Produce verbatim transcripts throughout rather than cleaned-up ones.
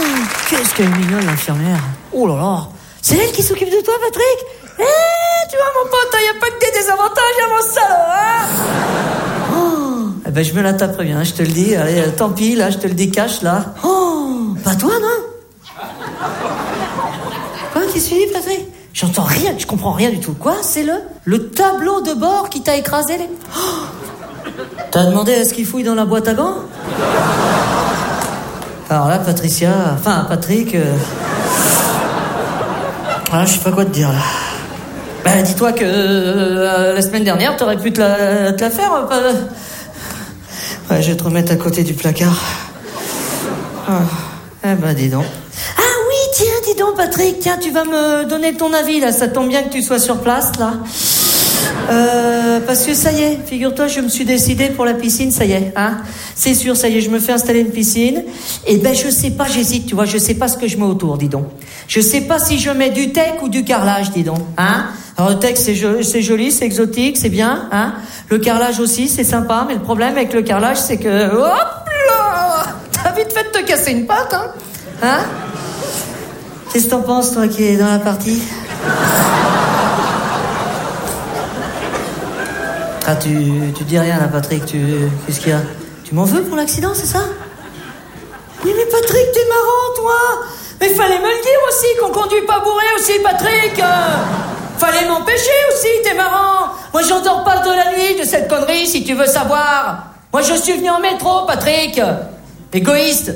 Qu'est-ce qu'elle est mignonne, l'infirmière. Oh là là. C'est elle qui s'occupe de toi, Patrick? Eh, tu vois, mon pote, y a pas que des désavantages à mon salaud, hein? Oh, eh ben, je me la taperai bien, je te le dis. Allez, euh, tant pis, là, je te le décache, là. Oh, pas toi, non? Quoi, qu'est-ce que tu dis, Patrick? J'entends rien, je comprends rien du tout. Quoi, c'est le le tableau de bord qui t'a écrasé les... Oh, t'as demandé à ce qu'il fouille dans la boîte à gants? Alors là, Patricia, enfin, Patrick... Euh... Ah, je sais pas quoi te dire, là. Bah, dis-toi que euh, la semaine dernière, t'aurais pu te la, te la faire. Euh, pas... Ouais, je vais te remettre à côté du placard. Ah, eh ben, dis donc. Ah oui, tiens, dis donc, Patrick, tiens, tu vas me donner ton avis, là. Ça tombe bien que tu sois sur place, là. Euh, parce que ça y est, figure-toi, je me suis décidé pour la piscine, ça y est, hein. C'est sûr, ça y est, je me fais installer une piscine. Et ben, je sais pas, j'hésite, tu vois, je sais pas ce que je mets autour, dis donc. Je sais pas si je mets du teck ou du carrelage, dis donc, hein. Alors, le teck, c'est, jo- c'est joli, c'est exotique, c'est bien, hein. Le carrelage aussi, c'est sympa, mais le problème avec le carrelage, c'est que, hop là, t'as vite fait de te casser une patte, hein. Hein? Qu'est-ce que t'en penses, toi, qui es dans la partie? Ah, tu, tu dis rien là, Patrick, tu... Qu'est-ce qu'il y a? Tu m'en veux pour l'accident, c'est ça? Oui, mais Patrick, t'es marrant, toi! Mais fallait me le dire aussi, qu'on conduit pas bourré aussi, Patrick! euh, Fallait m'empêcher aussi, t'es marrant! Moi, j'en dors pas de la nuit de cette connerie, si tu veux savoir! Moi, je suis venu en métro, Patrick! Égoïste!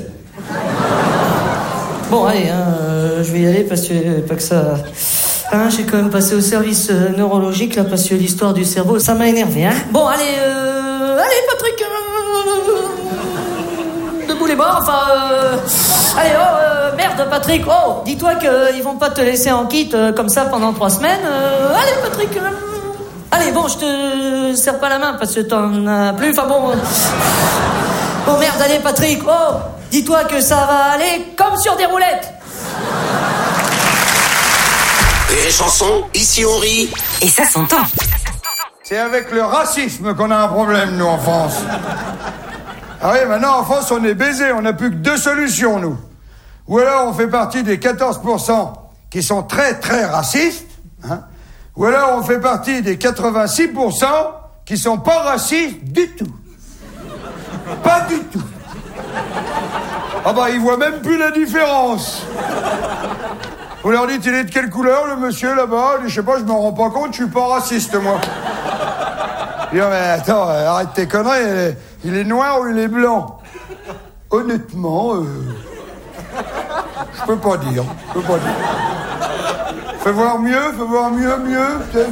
Bon, allez, hein, euh, je vais y aller parce que... Pas que ça... Hein, j'ai quand même passé au service euh, neurologique, là, parce que l'histoire du cerveau, ça m'a énervé, hein. Bon, allez, euh... Allez, Patrick... Euh... Debout les bords, enfin... Euh... Allez, oh, euh, merde, Patrick, oh, dis-toi qu'ils vont pas te laisser en kit euh, comme ça pendant trois semaines. Euh... Allez, Patrick... Euh... Allez, bon, je te serre pas la main, parce que t'en as plus, enfin bon... Euh... Bon, merde, allez, Patrick, oh, dis-toi que ça va aller comme sur des roulettes. Les chansons, ici on rit. Et ça s'entend. C'est avec le racisme qu'on a un problème, nous, en France. Ah oui, maintenant, en France, on est baisés. On n'a plus que deux solutions, nous. Ou alors, on fait partie des quatorze pour cent qui sont très, très racistes. Hein, ou alors, on fait partie des quatre-vingt-six pour cent qui sont pas racistes du tout. Pas du tout. Ah bah, ils voient même plus la différence. Vous leur dites, il est de quelle couleur, le monsieur, là-bas? Je sais pas, je m'en rends pas compte, je suis pas raciste, moi. Je dis, mais attends, arrête tes conneries, il est, il est noir ou il est blanc? Honnêtement, euh, je peux pas dire, je peux pas dire. Fais voir mieux, fais voir mieux, mieux, peut-être.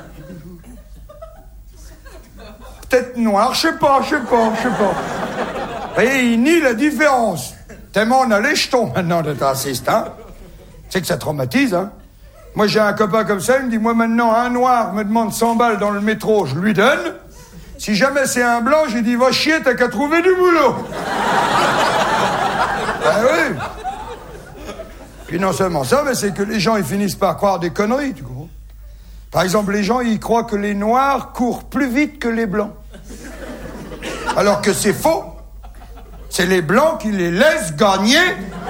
Peut-être noir, je sais pas, je sais pas, je sais pas. Vous voyez, il nie la différence. Tellement on a les jetons maintenant d'être raciste, hein. C'est que ça traumatise, hein. Moi, j'ai un copain comme ça, il me dit, moi, maintenant, un noir me demande cent balles dans le métro, je lui donne. Si jamais c'est un blanc, j'ai dit, va chier, t'as qu'à trouver du boulot. Ben oui. Puis non seulement ça, mais c'est que les gens, ils finissent par croire des conneries, tu comprends? Par exemple, les gens, ils croient que les noirs courent plus vite que les blancs. Alors que c'est faux. C'est les blancs qui les laissent gagner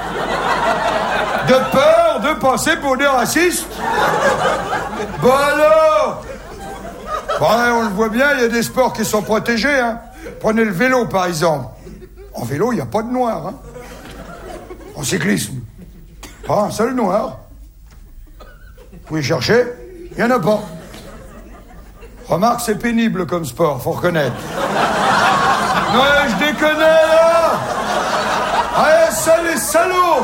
de peur de passer pour des racistes. Bon alors. Bon, on le voit bien, il y a des sports qui sont protégés, hein. Prenez le vélo, par exemple. En vélo, il n'y a pas de noir, hein. En cyclisme, pas un seul noir. Vous pouvez chercher, il n'y en a pas. Remarque, c'est pénible comme sport, faut reconnaître. Non, je déconne, là. Allez, ça, les salauds.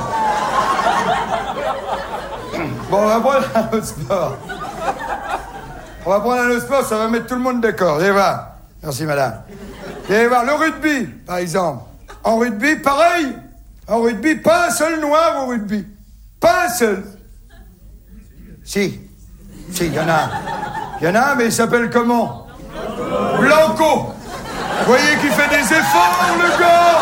Bon, on va prendre un autre sport. On va prendre un autre sport, ça va mettre tout le monde d'accord. Allez voir. Merci, madame. Allez voir, le rugby, par exemple. En rugby, pareil. En rugby, pas un seul noir au rugby. Pas un seul. Si. Si, il y en a un. Il y en a un, mais il s'appelle comment? Blanco. Vous voyez qu'il fait des efforts, le gars.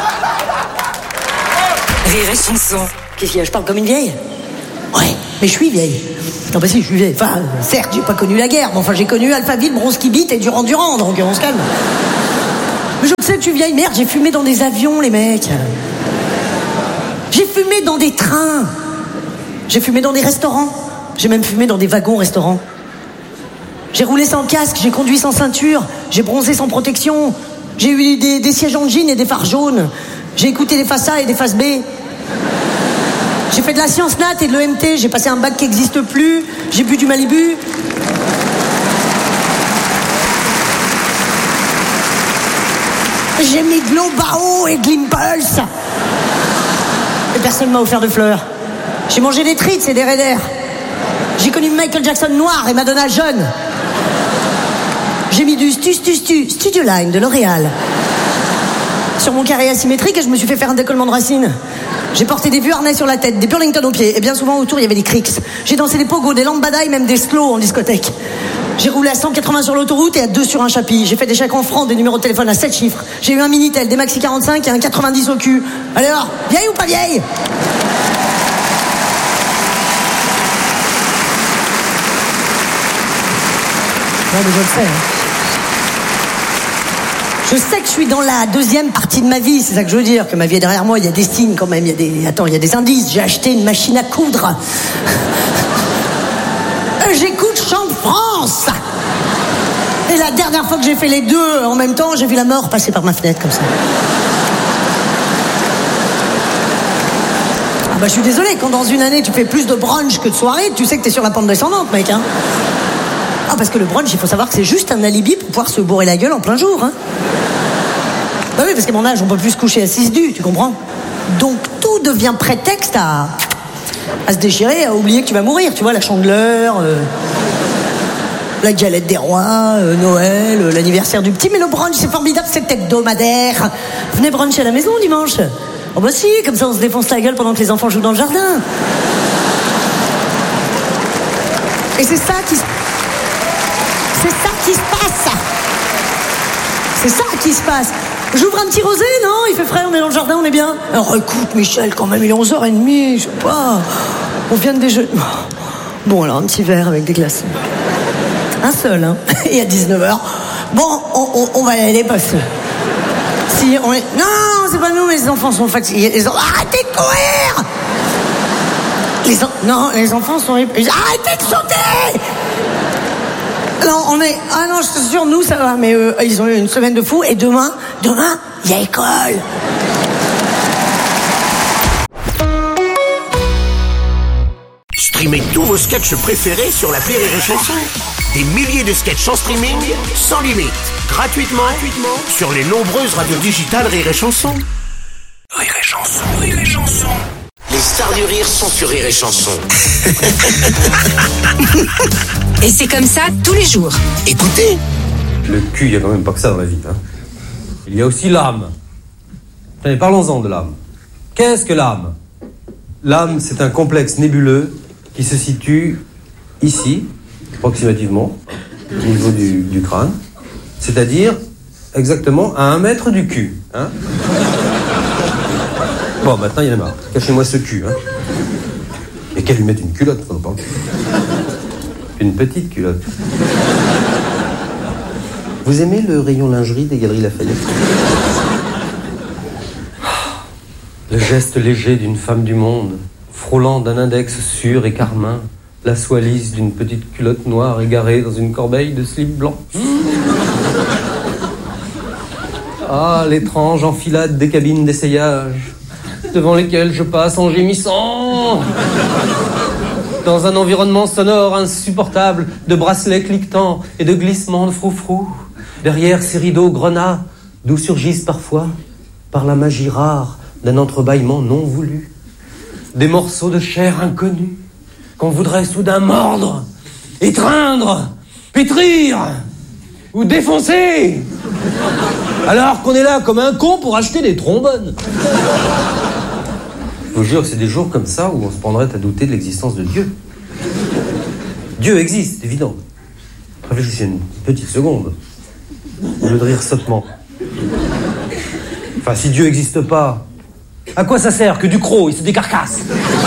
Rire et chanson. Qu'est-ce qu'il y a, je parle comme une vieille? Ouais, mais je suis vieille. Non, bah si, je suis vieille. Enfin, certes, j'ai pas connu la guerre, mais enfin, j'ai connu Alphaville, Bronze-Kibit et Durand-Durand, donc on se calme. Mais je sais que je suis vieille, merde, j'ai fumé dans des avions, les mecs. J'ai fumé dans des trains. J'ai fumé dans des restaurants. J'ai même fumé dans des wagons-restaurants. J'ai roulé sans casque, j'ai conduit sans ceinture, j'ai bronzé sans protection, j'ai eu des, des sièges en jean et des phares jaunes, j'ai écouté des faces A et des faces B. J'ai fait de la science nat et de l'E M T, j'ai passé un bac qui n'existe plus, j'ai bu du Malibu. J'ai mis de l'eau Bao et de l'Impulse. Et personne ne m'a offert de fleurs. J'ai mangé des Tritz et des Raiders. J'ai connu Michael Jackson noir et Madonna jeune. J'ai mis du stu, stu, stu, Studio Line de L'Oréal sur mon carré asymétrique et je me suis fait faire un décollement de racines. J'ai porté des vieux harnais sur la tête, des Burlington aux pieds et bien souvent autour il y avait des crics. J'ai dansé des pogos, des lambada et même des slow en discothèque. J'ai roulé à cent quatre-vingts sur l'autoroute et à deux sur un chapitre. J'ai fait des chèques en francs, des numéros de téléphone à sept chiffres. J'ai eu un Minitel, des Maxi quarante-cinq et un quatre-vingt-dix au cul. Allez alors, vieille ou pas vieille? Ouais, mais je le sais. Hein. Je sais que je suis dans la deuxième partie de ma vie, c'est ça que je veux dire, que ma vie est derrière moi, il y a des signes quand même, il y a des... Attends, il y a des indices, j'ai acheté une machine à coudre. J'écoute Chant de France. Et la dernière fois que j'ai fait les deux en même temps, j'ai vu la mort passer par ma fenêtre comme ça. Ah bah je suis désolé, quand dans une année tu fais plus de brunch que de soirée, tu sais que t'es sur la pente descendante, mec, hein. Ah, parce que le brunch, il faut savoir que c'est juste un alibi pour pouvoir se bourrer la gueule en plein jour, hein. Bah oui, parce qu'à mon âge, on peut plus se coucher à six du, tu comprends? Donc tout devient prétexte à... à se déchirer, à oublier que tu vas mourir, tu vois, la chandeleur, euh... la galette des rois, euh, Noël, euh, l'anniversaire du petit. Mais le brunch, c'est formidable, c'est hebdomadaire. Venez bruncher à la maison dimanche. Oh bah si, comme ça on se défonce la gueule pendant que les enfants jouent dans le jardin. Et c'est ça qui se... C'est ça qui se passe. C'est ça qui se passe. J'ouvre un petit rosé, non? Il fait frais, on est dans le jardin, on est bien. Alors écoute, Michel, quand même, il est onze heures trente, je sais pas. On vient de déjeuner. Bon, alors, un petit verre avec des glaçons. Un seul, hein. Et à dix-neuf heures. Bon, on, on, on va y aller parce que... Si on est... Non, non, c'est pas nous, mais les enfants sont fatigués. Les enfants... Arrêtez de courir. Les en... Non, les enfants sont... Arrêtez de sauter. Non, on est... Ah non, je suis sûre, nous, ça va. Mais euh, ils ont eu une semaine de fou. Et demain, demain, il y a école. Streamez tous vos sketchs préférés sur l'appli Rire et Chanson. Des milliers de sketchs en streaming, sans limite, gratuitement, gratuitement sur les nombreuses radios digitales Rire et Chanson. Rire et Chanson, Rire et Chanson. Les stars du rire sont sur Rire et Chanson. Et c'est comme ça tous les jours. Écoutez. Le cul, il n'y a quand même pas que ça dans la vie. Hein. Il y a aussi l'âme. Allez, parlons-en de l'âme. Qu'est-ce que l'âme? L'âme, c'est un complexe nébuleux qui se situe ici, approximativement, au niveau du, du crâne, c'est-à-dire exactement à un mètre du cul. Hein. Bon, maintenant, il y en a marre. Cachez-moi ce cul. Hein. Et qu'elle lui mette une culotte, faut pas. Une petite culotte. Vous aimez le rayon lingerie des Galeries Lafayette? Le geste léger d'une femme du monde, frôlant d'un index sûr et carmin, la soie lisse d'une petite culotte noire égarée dans une corbeille de slip blanc. Ah, l'étrange enfilade des cabines d'essayage, devant lesquelles je passe en gémissant, dans un environnement sonore insupportable de bracelets cliquetants et de glissements de froufrou, derrière ces rideaux grenats, d'où surgissent parfois, par la magie rare d'un entrebâillement non voulu, des morceaux de chair inconnus qu'on voudrait soudain mordre, étreindre, pétrir ou défoncer, alors qu'on est là comme un con pour acheter des trombones. Je vous jure que c'est des jours comme ça où on se prendrait à douter de l'existence de Dieu. Dieu existe, évident. Réfléchissez une petite seconde, au lieu de rire sottement. Enfin, si Dieu n'existe pas, à quoi ça sert que du croc, il se décarcasse?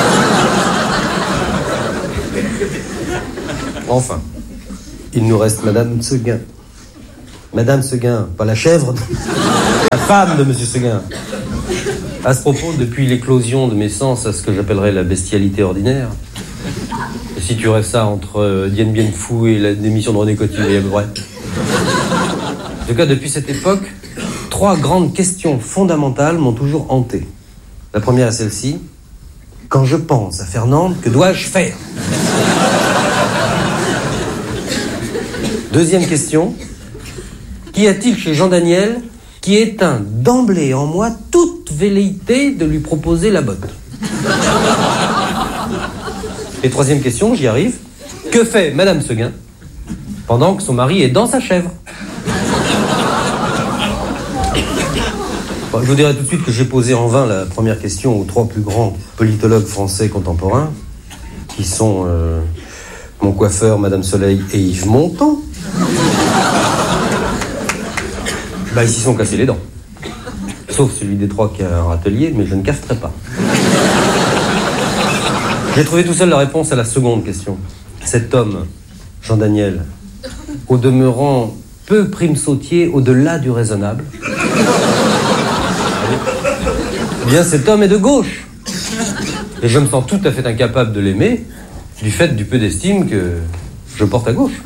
Enfin, il nous reste Madame Seguin. Madame Seguin, pas la chèvre, la femme de Monsieur Seguin. À ce propos, depuis l'éclosion de mes sens à ce que j'appellerais la bestialité ordinaire, et si tu rêves ça entre euh, Dien Bien Phu et la démission de René Coty, à peu près. En tout cas, depuis cette époque, trois grandes questions fondamentales m'ont toujours hanté. La première est celle-ci. Quand je pense à Fernande, que dois-je faire ? Deuxième question. Qu'y a-t-il chez Jean Daniel qui éteint d'emblée en moi toute velléité de lui proposer la botte ? Et troisième question, j'y arrive. Que fait Madame Seguin pendant que son mari est dans sa chèvre ? Bon, je vous dirai tout de suite que j'ai posé en vain la première question aux trois plus grands politologues français contemporains, qui sont euh, mon coiffeur, Madame Soleil et Yves Montand. Bah, ils s'y sont cassés les dents. Sauf celui des trois qui a un râtelier, mais je ne cafeterai pas. J'ai trouvé tout seul la réponse à la seconde question. Cet homme, Jean Daniel, au demeurant peu prime sautier au-delà du raisonnable, eh bien cet homme est de gauche. Et je me sens tout à fait incapable de l'aimer du fait du peu d'estime que je porte à gauche.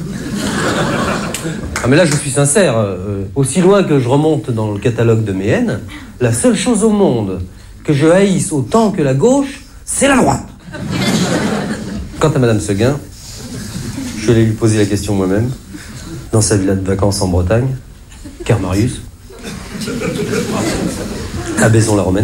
Ah mais là je suis sincère, euh, aussi loin que je remonte dans le catalogue de mes haines, la seule chose au monde que je haïsse autant que la gauche, c'est la droite. Quant à Madame Seguin, je suis allé lui poser la question moi-même, dans sa villa de vacances en Bretagne, Kermarius, à Baison-la-Romaine.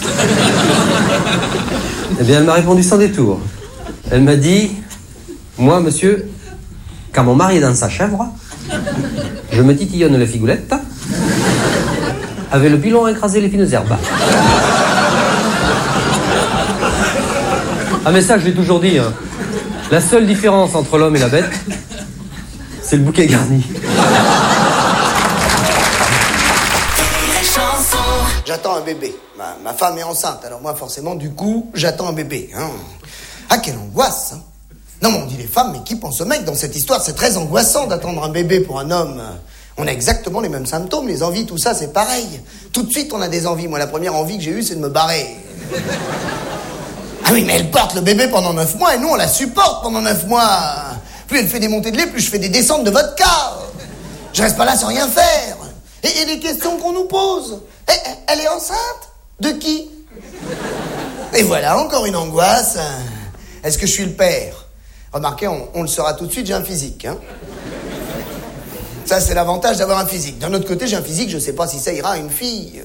Eh bien elle m'a répondu sans détour. Elle m'a dit, moi monsieur, quand mon mari est dans sa chèvre, je me titillonne la figoulette, avec le pilon à écraser les fines herbes. Ah mais ça je l'ai toujours dit, hein. La seule différence entre l'homme et la bête, c'est le bouquet garni. J'attends un bébé. Ma, ma femme est enceinte, alors moi forcément du coup j'attends un bébé. Hein. Ah quelle angoisse hein. Non mais on dit les femmes, mais qui pense au mec dans cette histoire? C'est très angoissant d'attendre un bébé pour un homme. On a exactement les mêmes symptômes, les envies, tout ça, c'est pareil. Tout de suite, on a des envies. Moi, la première envie que j'ai eue, c'est de me barrer. Ah oui, mais elle porte le bébé pendant neuf mois et nous, on la supporte pendant neuf mois. Plus elle fait des montées de lait, plus je fais des descentes de vodka. Je reste pas là sans rien faire. Et, et les questions qu'on nous pose. Et, elle est enceinte? De qui? Et voilà, encore une angoisse. Est-ce que je suis le père? Remarquez, on, on le saura tout de suite, j'ai un physique. Hein. Ça, c'est l'avantage d'avoir un physique. D'un autre côté, j'ai un physique, je sais pas si ça ira à une fille.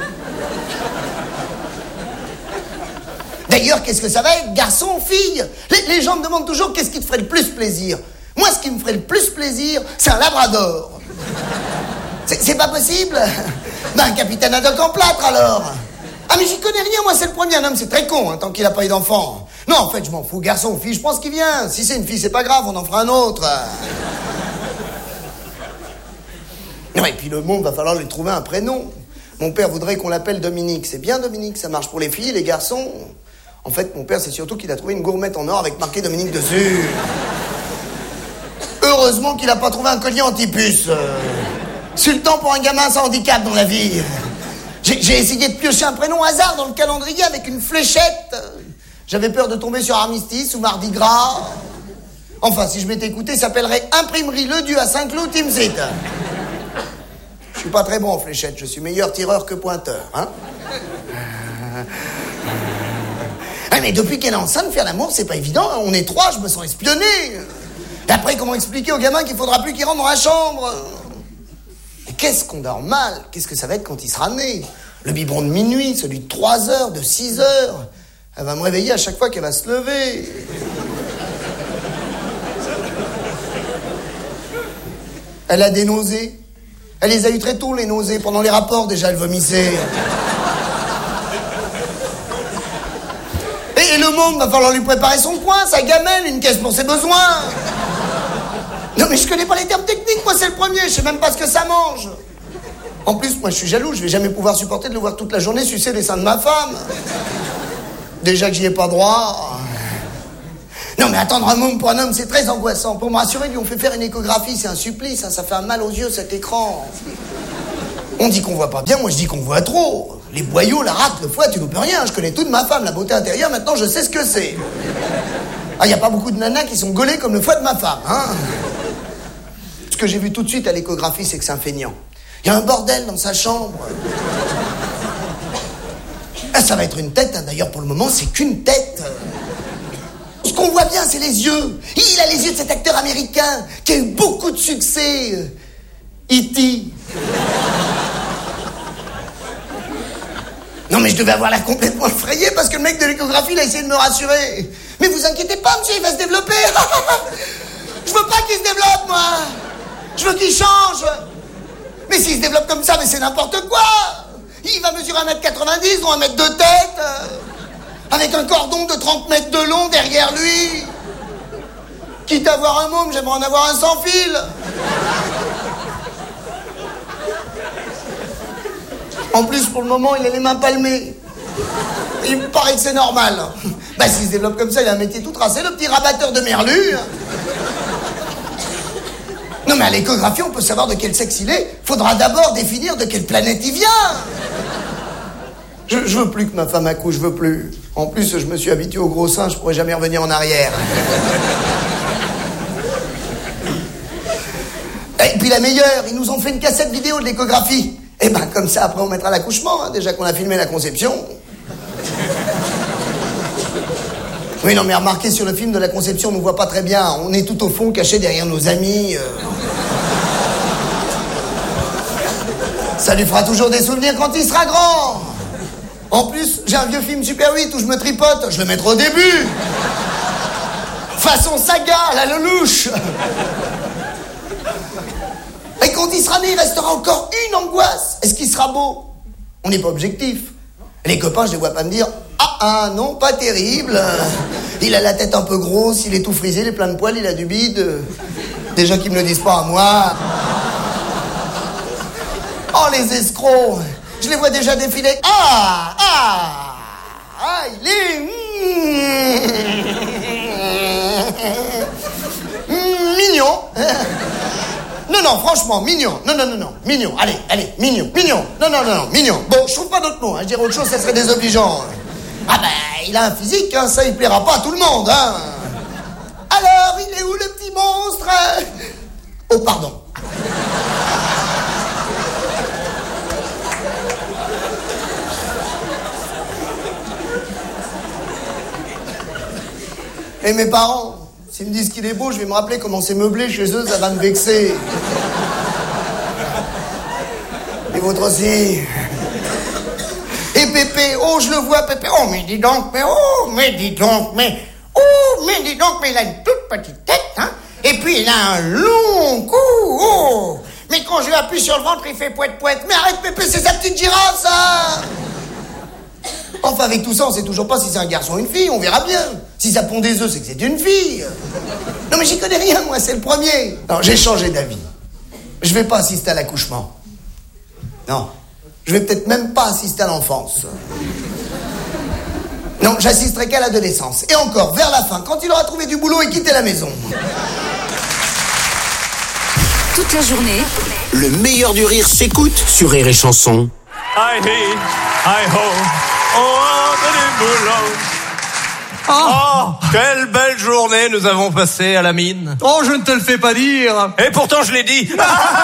D'ailleurs, qu'est-ce que ça va être, garçon, fille? les, les gens me demandent toujours qu'est-ce qui te ferait le plus plaisir. Moi, ce qui me ferait le plus plaisir, c'est un labrador. C'est, c'est pas possible? Ben, un capitaine Haddock en plâtre, alors. Ah, mais j'y connais rien, moi, c'est le premier. Un homme, c'est très con, hein, tant qu'il a pas eu d'enfant. Non, en fait, je m'en fous. Garçon ou fille, je pense qu'il vient. Si c'est une fille, c'est pas grave, on en fera un autre. Non, et puis le monde, va falloir lui trouver un prénom. Mon père voudrait qu'on l'appelle Dominique. C'est bien, Dominique, ça marche pour les filles, les garçons. En fait, mon père, c'est surtout qu'il a trouvé une gourmette en or avec marqué Dominique dessus. Heureusement qu'il a pas trouvé un collier anti-puce. Euh, Sultan pour un gamin sans handicap dans la vie. J'ai, j'ai essayé de piocher un prénom hasard dans le calendrier avec une fléchette. J'avais peur de tomber sur Armistice ou Mardi Gras. Enfin, si je m'étais écouté, ça s'appellerait Imprimerie Le Dieu à Saint-Cloud, Timsit. Je suis pas très bon en fléchette, je suis meilleur tireur que pointeur, hein. Ah, mais depuis qu'elle est enceinte, faire l'amour, c'est pas évident. On est trois, je me sens espionné. Et après, comment expliquer au gamin qu'il faudra plus qu'il rentre dans la chambre? Et qu'est-ce qu'on dort mal? Qu'est-ce que ça va être quand il sera né? Le biberon de minuit, celui de trois heures, de six heures. Elle va me réveiller à chaque fois qu'elle va se lever. Elle a des nausées. Elle les a eu très tôt, les nausées. Pendant les rapports, déjà, elle vomissait. Et, et le monde, va falloir lui préparer son coin, sa gamelle, une caisse pour ses besoins. Non, mais je connais pas les termes techniques, moi, c'est le premier. Je sais même pas ce que ça mange. En plus, moi, je suis jaloux. Je vais jamais pouvoir supporter de le voir toute la journée sucer les seins de ma femme. Déjà que j'y ai pas droit. Non, mais attendre un môme pour un homme, c'est très angoissant. Pour me rassurer, lui, on fait faire une échographie, c'est un supplice, hein, ça fait un mal aux yeux, cet écran. On dit qu'on voit pas bien, moi je dis qu'on voit trop. Les boyaux, la rate, le foie, tu ne peux rien. Je connais tout de ma femme, la beauté intérieure, maintenant je sais ce que c'est. Ah, il n'y a pas beaucoup de nanas qui sont gaulées comme le foie de ma femme, hein. Ce que j'ai vu tout de suite à l'échographie, c'est que c'est un feignant. Il y a un bordel dans sa chambre. Ah, ça va être une tête, hein. D'ailleurs, pour le moment, c'est qu'une tête. Ce qu'on voit bien, c'est les yeux. Il a les yeux de cet acteur américain qui a eu beaucoup de succès. E T Non, mais je devais avoir l'air complètement effrayé parce que le mec de l'échographie, il a essayé de me rassurer. Mais vous inquiétez pas, monsieur, il va se développer. Je veux pas qu'il se développe, moi. Je veux qu'il change. Mais s'il se développe comme ça, mais c'est n'importe quoi. Il va mesurer un mètre quatre-vingt-dix ou un mètre de tête. Avec un cordon de trente mètres de long derrière lui. Quitte à avoir un môme, j'aimerais en avoir un sans fil. En plus, pour le moment, il a les mains palmées. Il me paraît que c'est normal. Bah, s'il se développe comme ça, il a un métier tout tracé, le petit rabatteur de merlu. Non, mais à l'échographie, on peut savoir de quel sexe il est. Faudra d'abord définir de quelle planète il vient. Je, je veux plus que ma femme accouche, je veux plus. En plus, je me suis habitué au gros sein, je pourrais jamais revenir en arrière. Et puis la meilleure, ils nous ont fait une cassette vidéo de l'échographie. Et ben comme ça, après on mettra l'accouchement, hein, déjà qu'on a filmé la conception. Oui, non mais remarquez, sur le film de la conception, on nous voit pas très bien. On est tout au fond, caché derrière nos amis. Euh... Ça lui fera toujours des souvenirs quand il sera grand. En plus, j'ai un vieux film Super huit où je me tripote. Je vais le mettre au début. Façon saga, la lelouch. Et quand il sera né, il restera encore une angoisse. Est-ce qu'il sera beau? On n'est pas objectif. Les copains, je les vois pas me dire « Ah, ah, non, pas terrible. Il a la tête un peu grosse, il est tout frisé, il est plein de poils, il a du bide. » Déjà qu'ils me le disent pas à moi. Oh, les escrocs. Je les vois déjà défiler. Ah, ah, ah, il est... Mmh, mmh, mignon. Non, non, franchement, mignon. Non, non, non, non, mignon. Allez, allez, mignon, mignon. Non, non, non, non, mignon. Bon, je trouve pas d'autre mot. Hein. Je dirais autre chose, ça serait désobligeant. Ah ben, il a un physique, hein, ça, il plaira pas à tout le monde, hein. Alors, il est où le petit monstre? Oh, pardon. Et mes parents, s'ils me disent qu'il est beau, je vais me rappeler comment c'est meublé chez eux, ça va me vexer. Et votre aussi. Et Pépé, oh, je le vois, Pépé. Oh, mais dis donc, mais oh, mais dis donc, mais... Oh, mais dis donc, mais il a une toute petite tête, hein. Et puis il a un long cou, oh. Mais quand je lui appuie sur le ventre, il fait poète-poète. Mais arrête, Pépé, c'est sa petite girafe, ça. Enfin, avec tout ça, on sait toujours pas si c'est un garçon ou une fille, on verra bien. Si ça pond des œufs, c'est que c'est une fille. Non, mais j'y connais rien, moi, c'est le premier. Non, j'ai changé d'avis. Je vais pas assister à l'accouchement. Non. Je vais peut-être même pas assister à l'enfance. Non, j'assisterai qu'à l'adolescence. Et encore, vers la fin, quand il aura trouvé du boulot et quitté la maison. Toute la journée, Le meilleur du rire s'écoute sur Rire et Chanson. Hi, hi, hi, ho. Oh, the boulot. Oh, quelle belle journée nous avons passée à la mine. Oh, je ne te le fais pas dire. Et pourtant je l'ai dit.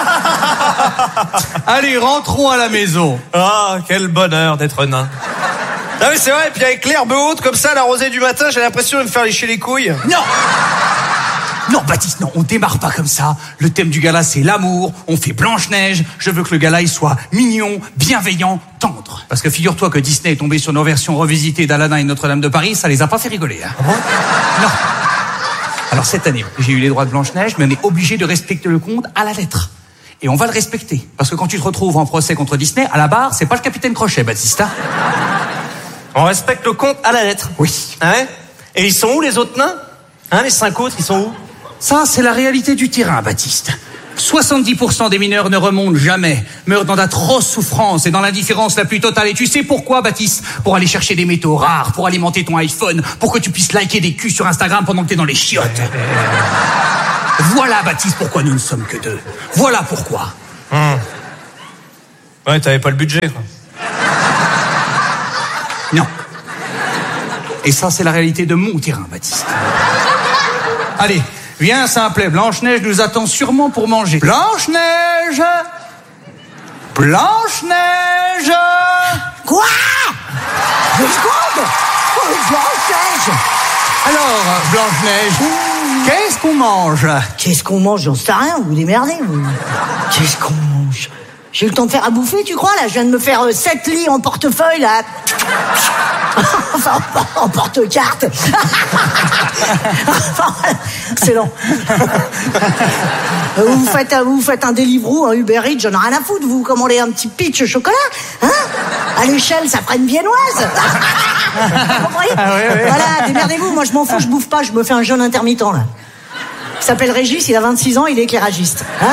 Allez, rentrons à la maison. Ah, quel bonheur d'être nain. Ah mais c'est vrai, et puis avec l'herbe haute comme ça, la rosée du matin, j'ai l'impression de me faire lécher les couilles. Non. Non, Baptiste, non, on démarre pas comme ça. Le thème du gala, c'est l'amour. On fait Blanche-Neige. Je veux que le gala, il soit mignon, bienveillant, tendre. Parce que figure-toi que Disney est tombé sur nos versions revisitées d'Aladin et Notre-Dame de Paris, ça les a pas fait rigoler. Hein. Ah bon ? Non. Alors cette année, j'ai eu les droits de Blanche-Neige, mais on est obligé de respecter le conte à la lettre. Et on va le respecter. Parce que quand tu te retrouves en procès contre Disney, à la barre, c'est pas le capitaine Crochet, Baptiste. Hein. On respecte le conte à la lettre. Oui. Hein ? Et ils sont où les autres nains ? Hein, les cinq autres, ils sont où ? Ça, c'est la réalité du terrain, Baptiste. soixante-dix pour cent des mineurs ne remontent jamais, meurent dans d'atroces souffrances et dans l'indifférence la plus totale. Et tu sais pourquoi, Baptiste ? Pour aller chercher des métaux rares, pour alimenter ton iPhone, pour que tu puisses liker des culs sur Instagram pendant que t'es dans les chiottes. Voilà, Baptiste, pourquoi nous ne sommes que deux. Voilà pourquoi. Hum. Ouais, t'avais pas le budget, quoi. Non. Et ça, c'est la réalité de mon terrain, Baptiste. Allez, viens, simplet. Blanche-Neige nous attend sûrement pour manger. Blanche-Neige! Blanche-Neige! Quoi? Deux secondes? Oh, Blanche-Neige! Alors, Blanche-Neige, qu'est-ce qu'on mange? Qu'est-ce qu'on mange? J'en sais rien, vous vous démerdez, vous. Qu'est-ce qu'on mange? J'ai eu le temps de faire à bouffer, tu crois, là? Je viens de me faire euh, sept lits en portefeuille, là. Enfin, en porte-carte. Enfin, excellent. Vous faites, vous faites un Deliveroo, un Uber Eats, j'en ai rien à foutre. Vous commandez un petit pitch chocolat, hein? À l'échelle, ça ferait une viennoise. Vous comprenez? Ah ouais, ouais. Voilà, démerdez-vous. Moi, je m'en fous, je bouffe pas, je me fais un jeûne intermittent, là. Il s'appelle Régis, il a vingt-six ans, il est éclairagiste. Hein?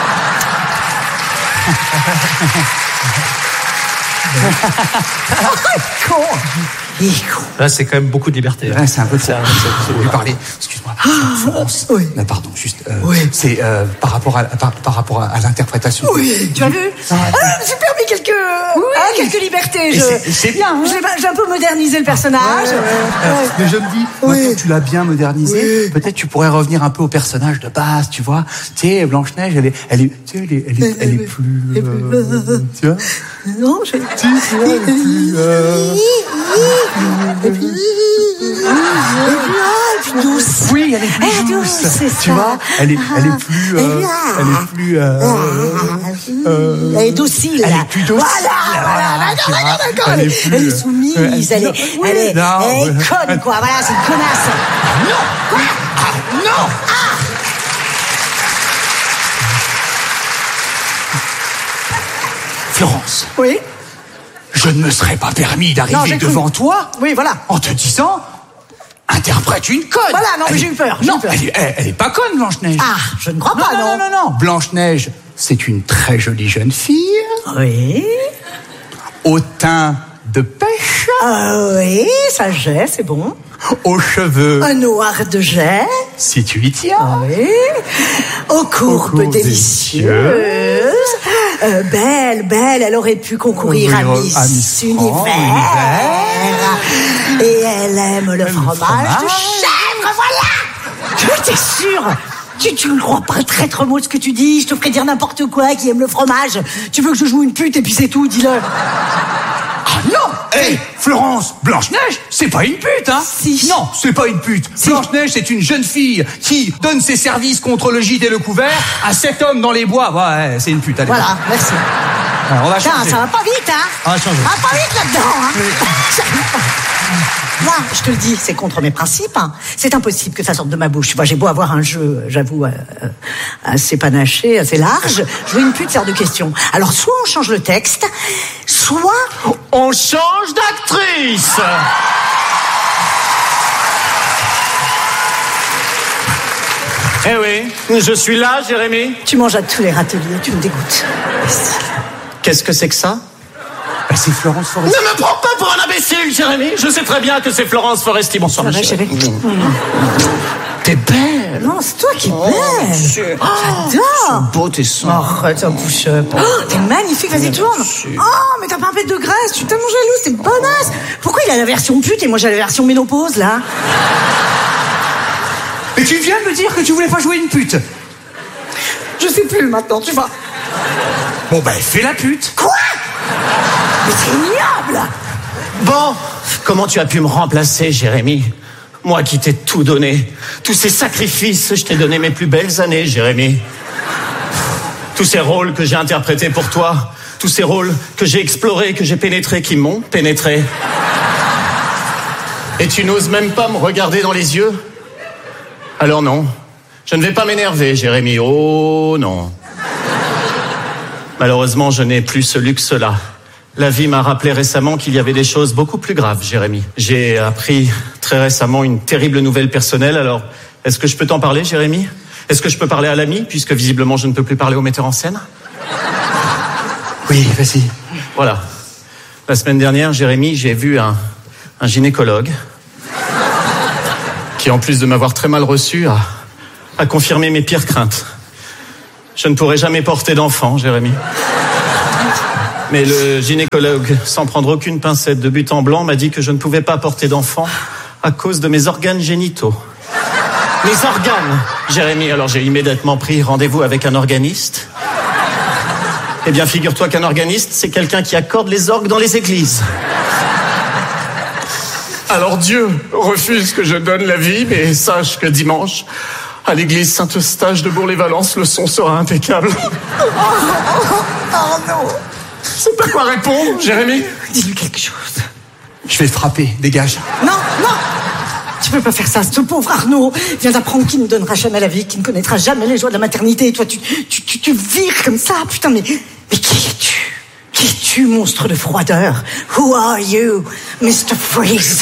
Con. Il est con. Là, c'est quand même beaucoup de liberté. Ouais, c'est un peu ça. Je vais lui parler. Excuse-moi. Florence. Oui. Mais pardon, juste. Euh, Oui. C'est euh, par rapport à par, par rapport à, à l'interprétation. Oui. Tu as vu? Ah, j'ai permis quelques, oui. ah, quelques libertés. Je... C'est, c'est bien. Hein? J'ai, j'ai un peu modernisé le personnage. Ouais, ouais, ouais. Ouais. Mais je me dis, oui. maintenant que tu l'as bien modernisé, oui. peut-être tu pourrais revenir un peu au personnage de base, tu vois. Tu sais, Blanche-Neige, elle est, elle est, tu sais, elle est, elle est, elle est plus. Euh, tu vois? Non, je. Tu sais, elle est plus. Euh... plus douce. Oui, elle est plus elle douce. douce, c'est tu ça. vois, elle est, elle est plus, euh, elle est plus, euh, euh, elle est docile. Elle est plus docile. Voilà, voilà, d'accord, d'accord, d'accord. Elle, est plus, elle est soumise, euh, elle est, oui, elle est, non, elle est ouais. conne, quoi. Voilà, c'est une connasse. Non. Quoi? Ah, non. Ah. Florence. Oui. Je ne me serais pas permis d'arriver non, devant cru. toi. Oui, voilà. En te disant, interprète une conne. Voilà, non, mais elle j'ai est... eu peur. J'ai non, eu peur. Elle, est, elle, elle est pas conne, Blanche-Neige. Ah, je ne crois non, pas, non. Non, non, non, non. Blanche-Neige, c'est une très jolie jeune fille. Oui. Au teint de pêche. Ah oui, ça jet, c'est bon. Aux cheveux. Un noir de jet. Si tu y tiens. Ah oui. Aux courbes cours délicieuses. Euh, belle, belle, elle aurait pu concourir à Miss, à Miss Univers. Univers. Et elle aime le, le fromage, fromage de chèvre, voilà. T'es sûr? Tu, tu ne crois pas très très mot ce que tu dis? Je te ferai dire n'importe quoi qui aime le fromage. Tu veux que je joue une pute et puis c'est tout, dis-le. Ah non! Hé, hey, Florence, Blanche-Neige, c'est pas une pute, hein? Si. Non, c'est pas une pute. Si. Blanche-Neige, c'est une jeune fille qui donne ses services contre le gîte et le couvert à sept hommes dans les bois. Ouais, c'est une pute, allez. Voilà, merci. Alors, on va Tiens, changer. ça va pas vite, hein? On va changer. Ça va pas vite là-dedans, hein? Oui. Moi, je te le dis, c'est contre mes principes. Hein. C'est impossible que ça sorte de ma bouche. Moi, j'ai beau avoir un jeu, j'avoue, euh, assez panaché, assez large. Jouer une pute, c'est hors de question. Alors, soit on change le texte, soit on change d'actrice. Eh oui, je suis là, Jérémy. Tu manges à tous les râteliers, tu me dégoûtes. Qu'est-ce que c'est que ça? Ben, c'est Florence Foresti. Ne me prends pas pour un imbécile, Jérémy. Je sais très bien que c'est Florence Foresti. Bonsoir, monsieur. Chérie. T'es belle. Non, c'est toi qui es belle. Oh, j'adore. Beau tes seins. Arrête, ça bouche. Oh, t'es magnifique, vas-y, tourne. Oh, mais t'as pas un peu de graisse, je suis tellement jalouse, c'est bonasse. Pourquoi il a la version pute et moi j'ai la version ménopause, là? Mais tu viens de me dire que tu voulais pas jouer une pute. Je sais plus maintenant, tu vois. Bon, ben, fais la pute. Quoi? Mais c'est ignoble. Bon, comment tu as pu me remplacer, Jérémy? Moi qui t'ai tout donné. Tous ces sacrifices, je t'ai donné mes plus belles années, Jérémy. Tous ces rôles que j'ai interprétés pour toi. Tous ces rôles que j'ai explorés, que j'ai pénétrés, qui m'ont pénétré. Et tu n'oses même pas me regarder dans les yeux? Alors non, je ne vais pas m'énerver, Jérémy. Oh non. Malheureusement, je n'ai plus ce luxe-là. La vie m'a rappelé récemment qu'il y avait des choses beaucoup plus graves, Jérémy. J'ai appris très récemment une terrible nouvelle personnelle. Alors, est-ce que je peux t'en parler, Jérémy? Est-ce que je peux parler à l'ami, puisque visiblement je ne peux plus parler au metteur en scène? Oui, vas-y. Voilà. La semaine dernière, Jérémy, j'ai vu un, un gynécologue qui, en plus de m'avoir très mal reçu, a, a confirmé mes pires craintes. Je ne pourrai jamais porter d'enfant, Jérémy. Mais le gynécologue, sans prendre aucune pincette de but en blanc, m'a dit que je ne pouvais pas porter d'enfant à cause de mes organes génitaux. Mes organes, Jérémy. Alors j'ai immédiatement pris rendez-vous avec un organiste. Eh bien, figure-toi qu'un organiste, c'est quelqu'un qui accorde les orgues dans les églises. Alors Dieu refuse que je donne la vie, mais sache que dimanche, à l'église Saint-Eustache de Bourg-les-Valences, le son sera impeccable. Oh, oh, oh non. C'est pas quoi répondre, Jérémy. Dis-lui quelque chose. Je vais le frapper, dégage. Non, non. Tu peux pas faire ça. Ce pauvre Arnaud vient d'apprendre qu'il ne donnera jamais la vie, qu'il ne connaîtra jamais les joies de la maternité. Et toi, tu, tu, tu, tu vires comme ça. Putain, mais, mais qui es-tu? Qui es-tu, monstre de froideur? Who are you, mister Freeze?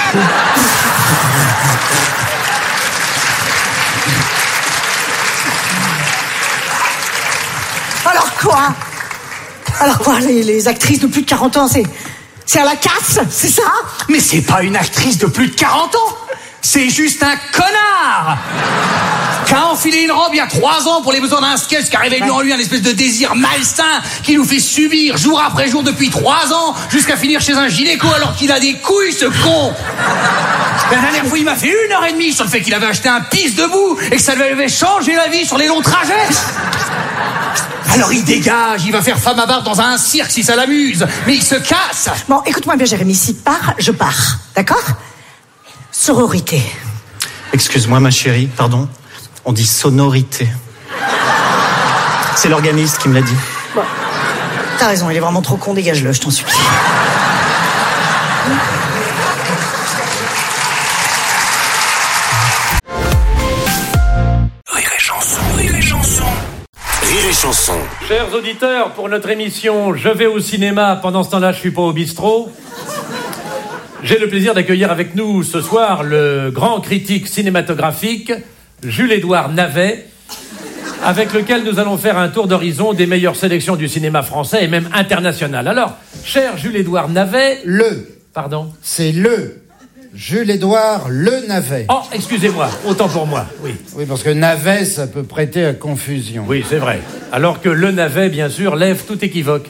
Alors quoi? Alors quoi, les, les actrices de plus de quarante ans, c'est... C'est à la casse, c'est ça? Mais c'est pas une actrice de plus de quarante ans. C'est juste un connard qui a enfilé une robe il y a trois ans pour les besoins d'un sketch qui a réveillé en lui un espèce de désir malsain qui nous fait subir jour après jour depuis trois ans jusqu'à finir chez un gynéco alors qu'il a des couilles, ce con. La dernière fois, il m'a fait une heure et demie sur le fait qu'il avait acheté un pisse debout et que ça lui avait changé la vie sur les longs trajets. Alors il dégage, il va faire femme à barbe dans un cirque si ça l'amuse, mais il se casse. Bon, écoute-moi bien, Jérémy, si part, je pars, d'accord? Sororité. Excuse-moi, ma chérie, pardon. On dit sonorité. C'est l'organiste qui me l'a dit. Bon, t'as raison, il est vraiment trop con, dégage-le, je t'en supplie. Rire et chanson, rire et chanson. Rire et chanson. Chers auditeurs, pour notre émission Je vais au cinéma, pendant ce temps-là je suis pas au bistrot, j'ai le plaisir d'accueillir avec nous ce soir le grand critique cinématographique Jules-Édouard Navet, avec lequel nous allons faire un tour d'horizon des meilleures sélections du cinéma français et même international. Alors, cher Jules-Édouard Navet... Le. Pardon? C'est le. Jules-Édouard Le Navet. Oh, excusez-moi, autant pour moi, oui. Oui, parce que Navet, ça peut prêter à confusion. Oui, c'est vrai. Alors que Le Navet, bien sûr, lève tout équivoque.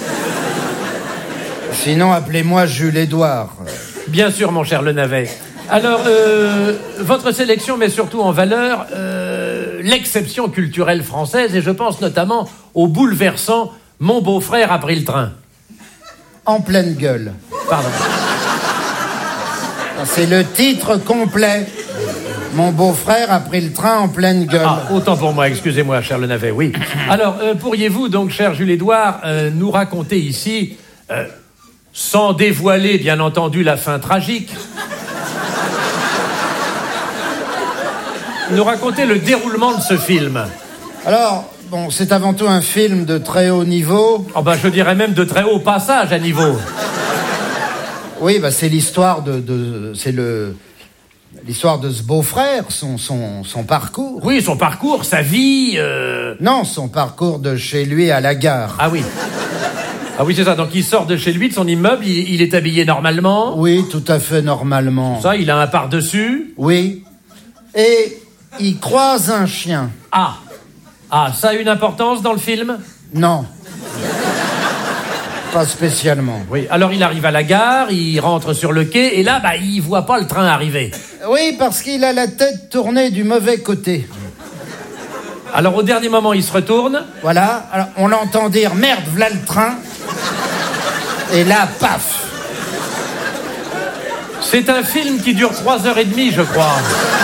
Sinon, appelez-moi Jules-Édouard. Bien sûr, mon cher Le Navet. Alors, euh, votre sélection met surtout en valeur euh, l'exception culturelle française, et je pense notamment au bouleversant « Mon beau-frère a pris le train ». En pleine gueule. Pardon. C'est le titre complet. Mon beau-frère a pris le train en pleine gueule. Ah, autant pour moi, excusez-moi, cher Le Navet, oui. Alors, euh, pourriez-vous donc, cher Jules-Édouard, euh, nous raconter ici... Euh, sans dévoiler, bien entendu, la fin tragique, nous raconter le déroulement de ce film. Alors, bon, c'est avant tout un film de très haut niveau. Oh ben, je dirais même de très haut passage à niveau. Oui, bah, c'est l'histoire de... de c'est le... L'histoire de ce beau-frère, son, son, son parcours. Oui, son parcours, sa vie... Euh... Non, son parcours de chez lui à la gare. Ah oui. Ah oui, c'est ça. Donc il sort de chez lui, de son immeuble, il, il est habillé normalement. Oui, tout à fait normalement. Ça, il a un par-dessus. Oui. Et il croise un chien. Ah. Ah, ça a une importance dans le film? Non. Pas spécialement. Oui, alors il arrive à la gare, il rentre sur le quai, et là, bah, il voit pas le train arriver. Oui, parce qu'il a la tête tournée du mauvais côté. Alors au dernier moment, il se retourne. Voilà, alors on l'entend dire « Merde, v'là le train !» Et là, paf. C'est un film qui dure trois heures et demie, je crois.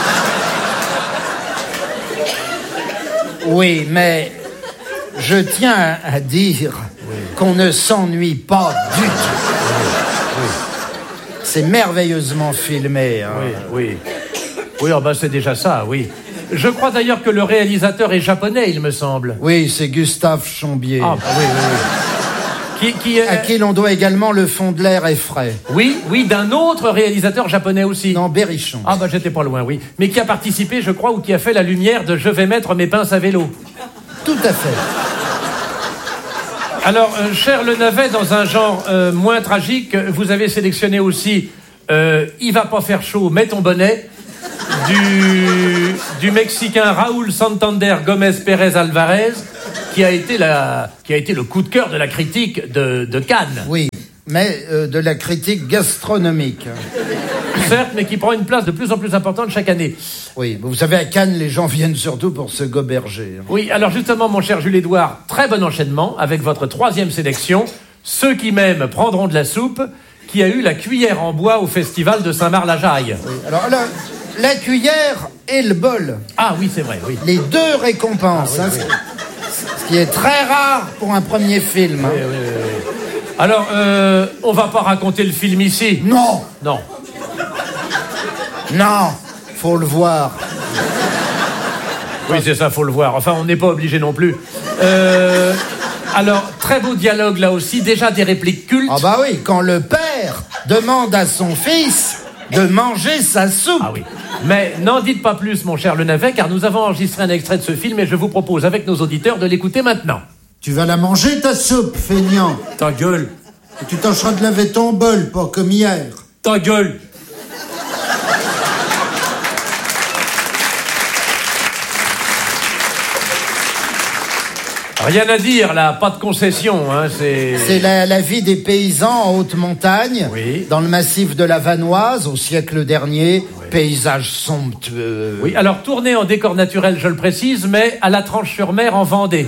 Oui, mais je tiens à dire oui. qu'on ne s'ennuie pas du tout. Oui. Oui. C'est merveilleusement filmé. Hein. Oui, oui. Oui, oh ben c'est déjà ça, oui. Je crois d'ailleurs que le réalisateur est japonais, il me semble. Oui, c'est Gustave Chambier. Ah, bah oui, oui, oui. Qui, qui, euh... À qui l'on doit également Le Fond de l'air est frais. Oui, oui, d'un autre réalisateur japonais aussi. Non, Berrichon. Ah bah j'étais pas loin, oui. Mais qui a participé, je crois, ou qui a fait la lumière de Je vais mettre mes pinces à vélo. Tout à fait. Alors, euh, cher Le Navet, dans un genre euh, moins tragique, vous avez sélectionné aussi euh, Il va pas faire chaud, mets ton bonnet, du, du Mexicain Raúl Santander Gómez Pérez Alvarez, qui a été la, qui a été le coup de cœur de la critique de, de Cannes. Oui, mais euh, de la critique gastronomique. Certes, mais qui prend une place de plus en plus importante chaque année. Oui, vous savez, à Cannes, les gens viennent surtout pour se goberger. Oui, alors justement, mon cher Jules-Édouard, très bon enchaînement avec votre troisième sélection. Ceux qui m'aiment prendront de la soupe, qui a eu la cuillère en bois au festival de Saint-Marc-la-Jaille. Oui, alors là, la cuillère et le bol. Ah oui, c'est vrai, oui. Les deux récompenses, ah, oui, hein, oui. Ce qui est très rare pour un premier film. Hein. Oui, oui, oui, oui. Alors, euh, on va pas raconter le film ici. Non. Non. Non, faut le voir. Oui, c'est ça, faut le voir. Enfin, on n'est pas obligé non plus. Euh, alors, très beau dialogue là aussi, déjà des répliques cultes. Ah bah oui, quand le père demande à son fils de manger sa soupe. Ah oui. Mais n'en dites pas plus, mon cher Le Navet, car nous avons enregistré un extrait de ce film et je vous propose avec nos auditeurs de l'écouter maintenant. Tu vas la manger, ta soupe, feignant. Ta gueule. Et tu tâcheras de laver ton bol, pas comme hier. Ta gueule. Rien à dire, là, pas de concession, hein, c'est... C'est la, la vie des paysans en haute montagne, oui. Dans le massif de la Vanoise, au siècle dernier, oui. Paysage somptueux. Oui, alors tourné en décor naturel, je le précise, mais à la Tranche-sur-Mer en Vendée.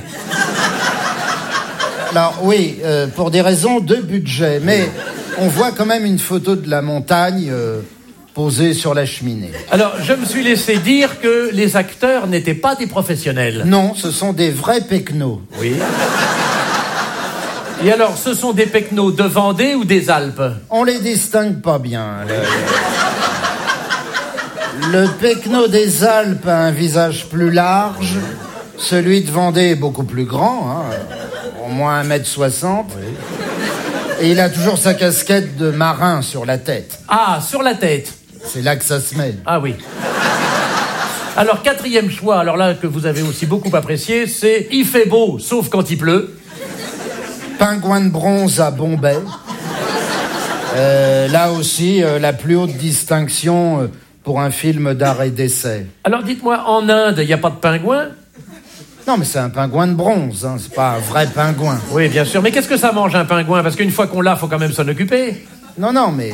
Alors oui, euh, pour des raisons de budget, mais on voit quand même une photo de la montagne... Euh, posé sur la cheminée. Alors, je me suis laissé dire que les acteurs n'étaient pas des professionnels. Non, ce sont des vrais pecnos. Oui. Et alors, ce sont des pecnos de Vendée ou des Alpes? On les distingue pas bien. Le, le pecno des Alpes a un visage plus large. Celui de Vendée est beaucoup plus grand, hein, au moins un mètre soixante. Oui. Et il a toujours sa casquette de marin sur la tête. Ah, sur la tête. C'est là que ça se met. Ah oui. Alors, quatrième choix, alors là, que vous avez aussi beaucoup apprécié, c'est « Il fait beau, sauf quand il pleut ». Pingouin de bronze à Bombay. Euh, là aussi, euh, la plus haute distinction euh, pour un film d'art et d'essai. Alors, dites-moi, en Inde, il n'y a pas de pingouin? Non, mais c'est un pingouin de bronze, hein, c'est pas un vrai pingouin. Oui, bien sûr. Mais qu'est-ce que ça mange, un pingouin? Parce qu'une fois qu'on l'a, faut quand même s'en occuper. Non, non, mais...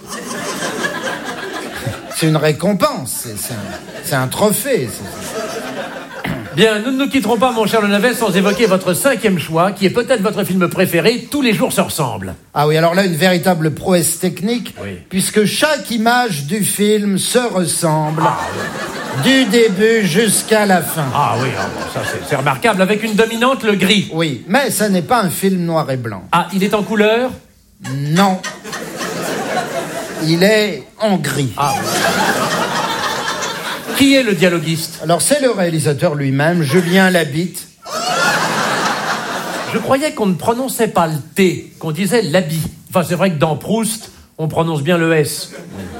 c'est une récompense, c'est, c'est, un, c'est un trophée. C'est... Bien, nous ne nous quitterons pas, mon cher Le Navet, sans évoquer votre cinquième choix, qui est peut-être votre film préféré, Tous les jours se ressemblent. Ah oui, alors là, une véritable prouesse technique, oui. Puisque chaque image du film se ressemble, ah, oui. Du début jusqu'à la fin. Ah oui, ah, bon, ça c'est, c'est remarquable, avec une dominante, le gris. Oui, mais ça n'est pas un film noir et blanc. Ah, il est en couleur? Non. Il est en gris. Ah. Qui est le dialoguiste? Alors, c'est le réalisateur lui-même, Julien Labitte. Je croyais qu'on ne prononçait pas le T, qu'on disait l'habit. Enfin, c'est vrai que dans Proust, on prononce bien le S.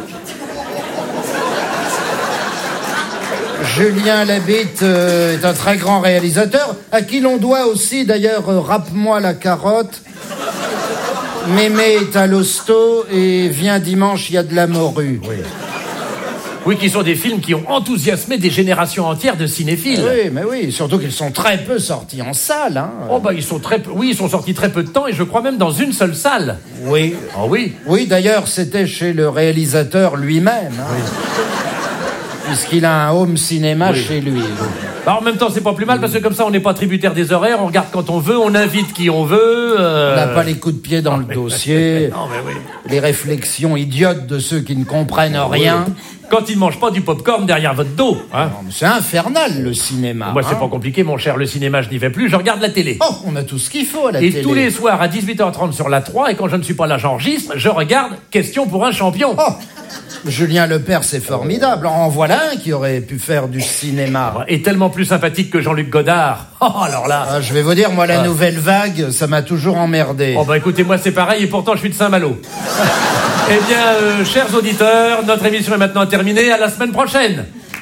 Julien Labitte euh, est un très grand réalisateur, à qui l'on doit aussi, d'ailleurs, euh, Rappe-moi la carotte, Mémé est à l'hosto et Viens dimanche, il y a de la morue. Oui. Oui, qui sont des films qui ont enthousiasmé des générations entières de cinéphiles. Oui, mais oui, surtout qu'ils sont très peu sortis en salle. Hein. Oh bah ils sont très peu... Oui, ils sont sortis très peu de temps et je crois même dans une seule salle. Oui. Oh oui. Oui, d'ailleurs, c'était chez le réalisateur lui-même. Hein. Oui. Puisqu'il a un home cinéma oui. Chez lui. Bah, en même temps, c'est pas plus mal parce que comme ça, on n'est pas tributaire des horaires, on regarde quand on veut, on invite qui on veut. Euh... On n'a pas les coups de pied dans ah, le mais... dossier. Non, mais oui. Les réflexions idiotes de ceux qui ne comprennent rien. Oui. Quand ils ne mangent pas du popcorn derrière votre dos. Hein. Non, mais c'est infernal, le cinéma. Moi, hein. c'est pas compliqué, mon cher. Le cinéma, je n'y vais plus. Je regarde la télé. Oh, on a tout ce qu'il faut à la et télé. Et tous les soirs, à dix-huit heures trente sur la trois, et quand je ne suis pas là, j'enregistre, je regarde Question pour un champion. Oh, Julien Lepers, c'est formidable. En voilà un qui aurait pu faire du cinéma. Et tellement plus sympathique que Jean-Luc Godard. Oh, alors là... Ah, je vais vous dire, moi, la ah. nouvelle vague, ça m'a toujours emmerdé. Oh, bah écoutez, moi, c'est pareil, et pourtant, je suis de Saint-Malo. Eh bien, euh, chers auditeurs, notre émission est maintenant terminée. À la semaine prochaine.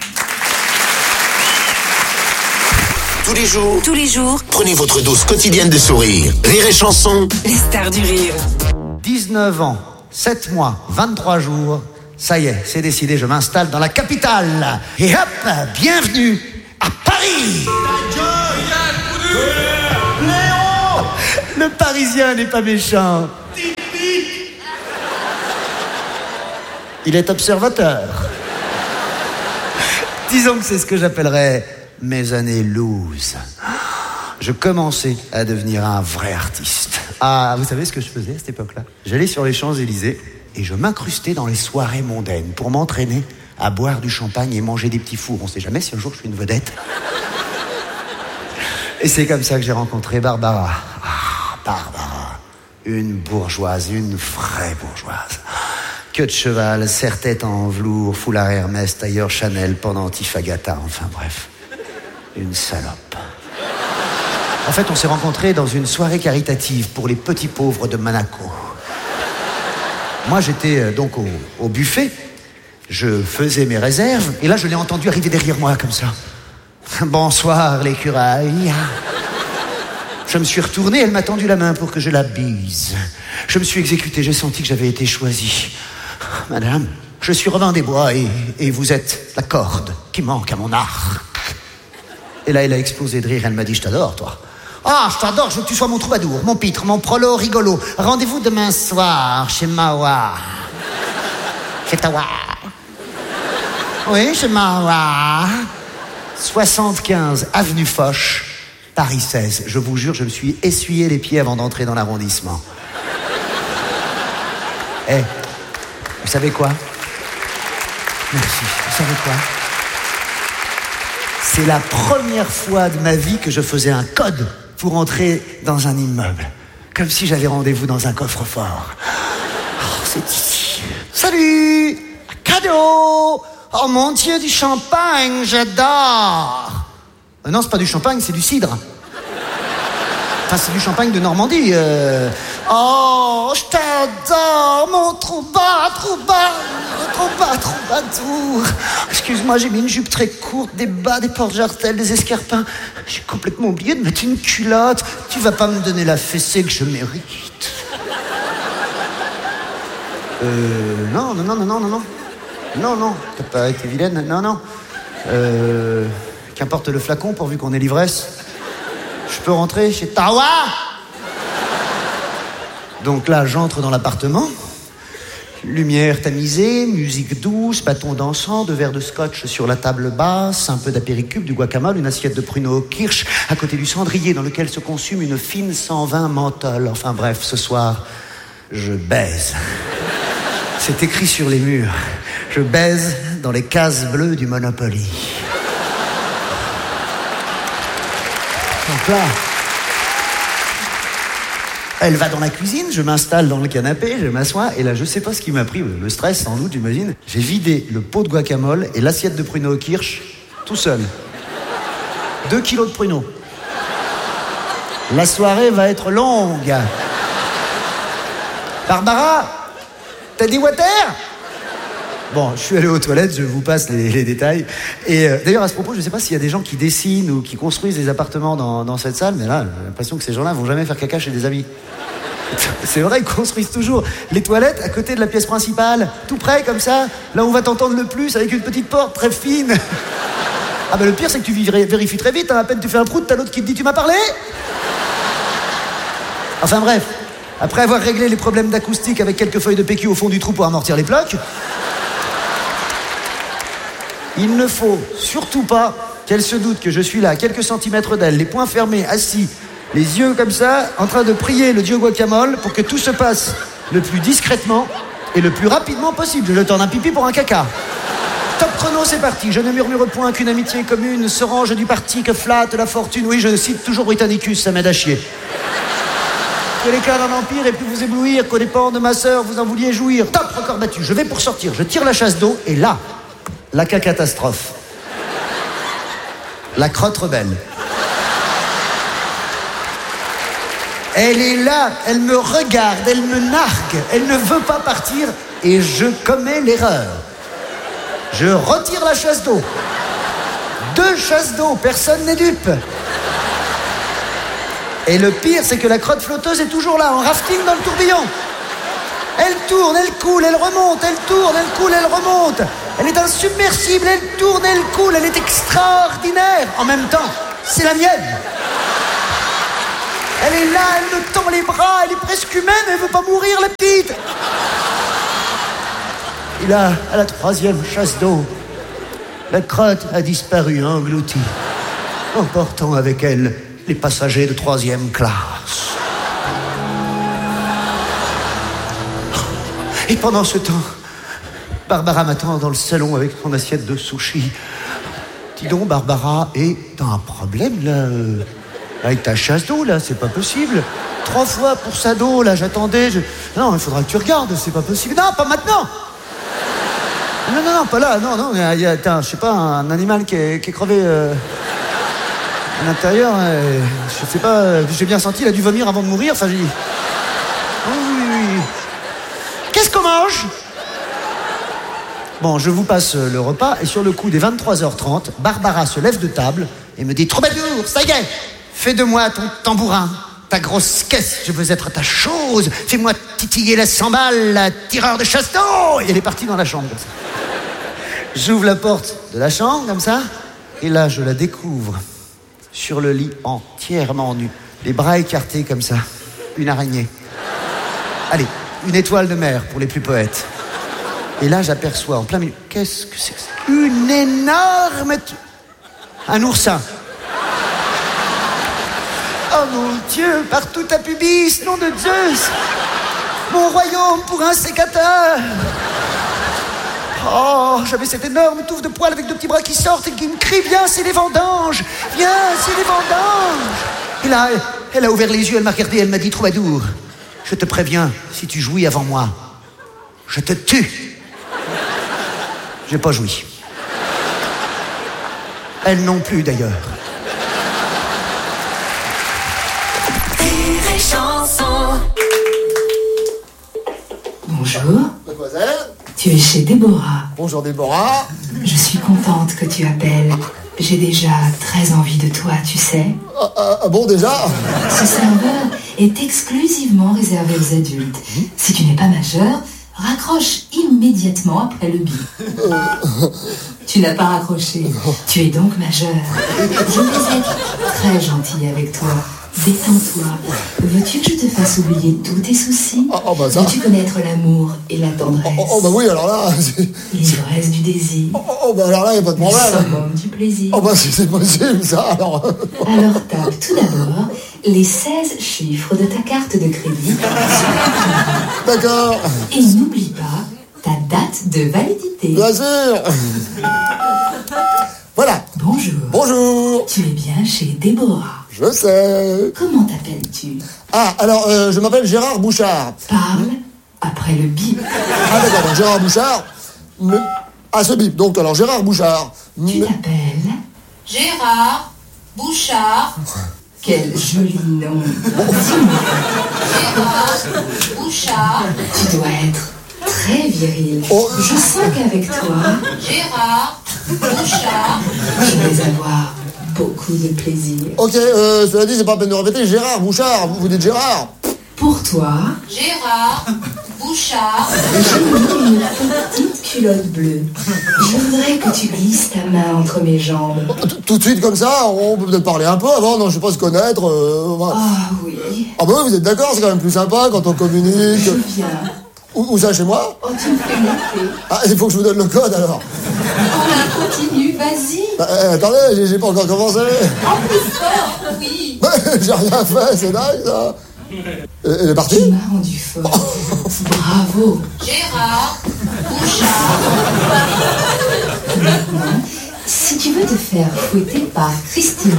Tous les jours, tous les jours, prenez votre dose quotidienne de sourire. Rire et chanson. Les stars du rire. dix-neuf ans, sept mois, vingt-trois jours. Ça y est, c'est décidé, je m'installe dans la capitale. Et hop, bienvenue à Paris. Léon! Le Parisien n'est pas méchant. Il est observateur. Disons que c'est ce que j'appellerais mes années loose. Je commençais à devenir un vrai artiste. Ah, vous savez ce que je faisais à cette époque-là? J'allais sur les Champs-Élysées et je m'incrustais dans les soirées mondaines pour m'entraîner à boire du champagne et manger des petits fours. On sait jamais si un jour je suis une vedette. Et c'est comme ça que j'ai rencontré Barbara. Ah, Barbara. Une bourgeoise, une vraie bourgeoise. Queue de cheval, serre-tête en velours, foulard Hermès, tailleur Chanel, pendentif Agatha, enfin bref. Une salope. En fait, on s'est rencontrés dans une soirée caritative pour les petits pauvres de Monaco. Moi, j'étais euh, donc au, au buffet. Je faisais mes réserves, et là, je l'ai entendu arriver derrière moi, comme ça. Bonsoir, l'écureuil. Je me suis retourné, elle m'a tendu la main pour que je la bise. Je me suis exécuté, j'ai senti que j'avais été choisi. Madame, je suis Robin des Bois et, et vous êtes la corde qui manque à mon art. Et là, elle a explosé de rire, elle m'a dit, je t'adore, toi. Ah, je t'adore, je veux que tu sois mon troubadour, mon pitre, mon prolo rigolo. Rendez-vous demain soir chez Mawa. Chez Tawa. Oui, chez Mawa. soixante-quinze avenue Foch, Paris seize. Je vous jure, je me suis essuyé les pieds avant d'entrer dans l'arrondissement. Eh, hey, vous savez quoi? Merci. Vous savez quoi? C'est la première fois de ma vie que je faisais un code pour entrer dans un immeuble. Comme si j'avais rendez-vous dans un coffre-fort. Oh, c'est ici. Salut! Cadeau! Oh mon Dieu, du champagne, j'adore! Euh, non, c'est pas du champagne, c'est du cidre. Enfin, c'est du champagne de Normandie. Euh... Oh, je t'adore, mon trouba, trouba, trouba, troubadour. Excuse-moi, j'ai mis une jupe très courte, des bas, des porte-jartelles, des escarpins. J'ai complètement oublié de mettre une culotte. Tu vas pas me donner la fessée que je mérite. Euh, non, non, non, non, non, non. Non, non, t'as pas été vilaine, non, non. Euh, qu'importe le flacon, pourvu qu'on ait l'ivresse. Je peux rentrer chez Tawa? Donc là, j'entre dans l'appartement. Lumière tamisée, musique douce, bâton dansant, deux verres de scotch sur la table basse, un peu d'apéricube, du guacamole, une assiette de pruneaux au kirsch, à côté du cendrier dans lequel se consume une fine cent vingt menthol. Enfin bref, ce soir, je baise. C'est écrit sur les murs. Je baise dans les cases bleues du Monopoly. Donc là, elle va dans la cuisine, je m'installe dans le canapé, je m'assois, et là, je sais pas ce qui m'a pris, le stress sans doute, j'imagine. J'ai vidé le pot de guacamole et l'assiette de pruneaux au kirsch, tout seul. Deux kilos de pruneaux. La soirée va être longue. Barbara, t'as dit water? Bon, je suis allé aux toilettes, je vous passe les, les détails. Et euh, d'ailleurs, à ce propos, je ne sais pas s'il y a des gens qui dessinent ou qui construisent des appartements dans, dans cette salle, mais là, j'ai l'impression que ces gens-là vont jamais faire caca chez des amis. C'est vrai, ils construisent toujours les toilettes à côté de la pièce principale, tout près, comme ça, là où on va t'entendre le plus, avec une petite porte très fine. Ah ben le pire, c'est que tu vérifies très vite, hein, à peine tu fais un prout, t'as l'autre qui te dit « Tu m'as parlé ?» Enfin bref, après avoir réglé les problèmes d'acoustique avec quelques feuilles de P Q au fond du trou pour amortir les blocs, il ne faut surtout pas qu'elle se doute que je suis là, à quelques centimètres d'elle, les poings fermés, assis, les yeux comme ça, en train de prier le dieu guacamole pour que tout se passe le plus discrètement et le plus rapidement possible. Je le tourne un pipi pour un caca. Top chrono, c'est parti. Je ne murmure point qu'une amitié commune se range du parti que flatte la fortune. Oui, je cite toujours Britannicus, ça m'aide à chier. Que l'éclat d'un empire ait pu vous éblouir, qu'au dépens de ma sœur vous en vouliez jouir. Top, record battu. Je vais pour sortir, je tire la chasse d'eau et là, la catastrophe. La crotte rebelle. Elle est là, elle me regarde, elle me nargue, elle ne veut pas partir et je commets l'erreur. Je retire la chasse d'eau. Deux chasses d'eau, personne n'est dupe. Et le pire, c'est que la crotte flotteuse est toujours là, en rafting dans le tourbillon. Elle tourne, elle coule, elle remonte, elle tourne, elle coule, elle remonte. Elle est insubmersible, elle tourne, elle coule, elle est extraordinaire. En même temps, c'est la mienne. Elle est là, elle me tend les bras, elle est presque humaine, elle veut pas mourir, la petite. Et là, à la troisième chasse d'eau, la crotte a disparu, engloutie, emportant avec elle les passagers de troisième classe. Et pendant ce temps, Barbara m'attend dans le salon avec son assiette de sushi. Dis donc, Barbara, et t'as un problème, là, euh, avec ta chasse d'eau, là, c'est pas possible. Trois fois pour sa dos, là, j'attendais. Je... Non, il faudra que tu regardes, c'est pas possible. Non, pas maintenant. Non, non, non, pas là, non, non. Il y a, attends, je sais pas, un animal qui est, qui est crevé euh, à l'intérieur. Euh, je sais pas, euh, j'ai bien senti, il a dû vomir avant de mourir. Enfin, j'ai dit... Oh, oui, oui. Qu'est-ce qu'on mange? Bon, je vous passe le repas, et sur le coup des vingt-trois heures trente, Barbara se lève de table et me dit « Troubadour, ça y est, fais de moi ton tambourin, ta grosse caisse, je veux être ta chose, fais-moi titiller la cymbale, la tireur de chasse-d'eau !» Et elle est partie dans la chambre, comme ça. J'ouvre la porte de la chambre, comme ça, et là, je la découvre, sur le lit, entièrement nue, les bras écartés, comme ça, une araignée. Allez, une étoile de mer, pour les plus poètes. Et là, j'aperçois en plein milieu... Qu'est-ce que c'est que ça? Une énorme... Un oursin. Oh mon Dieu, partout à pubis, nom de Zeus. Mon royaume pour un sécateur. Oh, j'avais cette énorme touffe de poils avec deux petits bras qui sortent et qui me crient « Viens, c'est les vendanges! Viens, c'est les vendanges !» Et là, elle, elle a ouvert les yeux, elle m'a regardé, elle m'a dit « Troubadour, je te préviens, si tu jouis avant moi, je te tue. » J'ai pas joui. Elle non plus, d'ailleurs. Rire et chanson. Bonjour. Mademoiselle. Tu es chez Déborah. Bonjour Déborah. Je suis contente que tu appelles. J'ai déjà très envie de toi, tu sais. Ah, ah, ah bon, déjà? Ce serveur est exclusivement réservé aux adultes. Si tu n'es pas majeur, raccroche immédiatement après le bip. Euh... Tu n'as pas raccroché. Tu es donc majeur. Je vais être très gentille avec toi. Détends-toi. Veux-tu que je te fasse oublier tous tes soucis? Oh, oh, bah ça. Veux-tu connaître l'amour et la tendresse? Oh, oh bah oui, alors là... L'ivresse du désir. Oh, oh bah alors là, il n'y a pas de problème. Le summum du plaisir. Oh bah si c'est possible, ça, alors... Alors tape tout d'abord les seize chiffres de ta carte de crédit. D'accord. Et n'oublie pas ta date de validité. Bien sûr. Voilà. Bonjour. Bonjour. Tu es bien chez Déborah. Je sais. Comment t'appelles-tu? Ah, alors, euh, je m'appelle Gérard Bouchard. Parle après le bip. Ah d'accord, donc Gérard Bouchard. Mais... Ah, ce bip, donc alors Gérard Bouchard. Tu mais... t'appelles Gérard Bouchard. Quel joli nom. Gérard Bouchard. Tu dois être très viril. Oh. Je sens qu'avec toi, Gérard Bouchard. je vais avoir beaucoup de plaisir. Ok, euh, cela dit, c'est pas la peine de répéter. Gérard Bouchard, vous, vous dites Gérard. Pour toi, Gérard Bouchard. j'ai mis une petite culotte bleue. Je voudrais que tu glisses ta main entre mes jambes. Tout de suite comme ça, on peut peut-être parler un peu avant, non, je sais pas se connaître. Euh, voilà. Ah oui. Ah bah oui, vous êtes d'accord, c'est quand même plus sympa quand on communique. Je viens. Où, où ça, chez moi? Oh, tu me fais monter. Ah, il faut que je vous donne le code alors. Oh, continue, vas-y. Bah, euh, attendez, j'ai, j'ai pas encore commencé. En plus fort, oui. Bah, j'ai rien fait, c'est dingue ça. Elle est partie? Tu m'as rendu fort. Bravo. Gérard Bouchard. Maintenant, si tu veux te faire fouetter par Christina,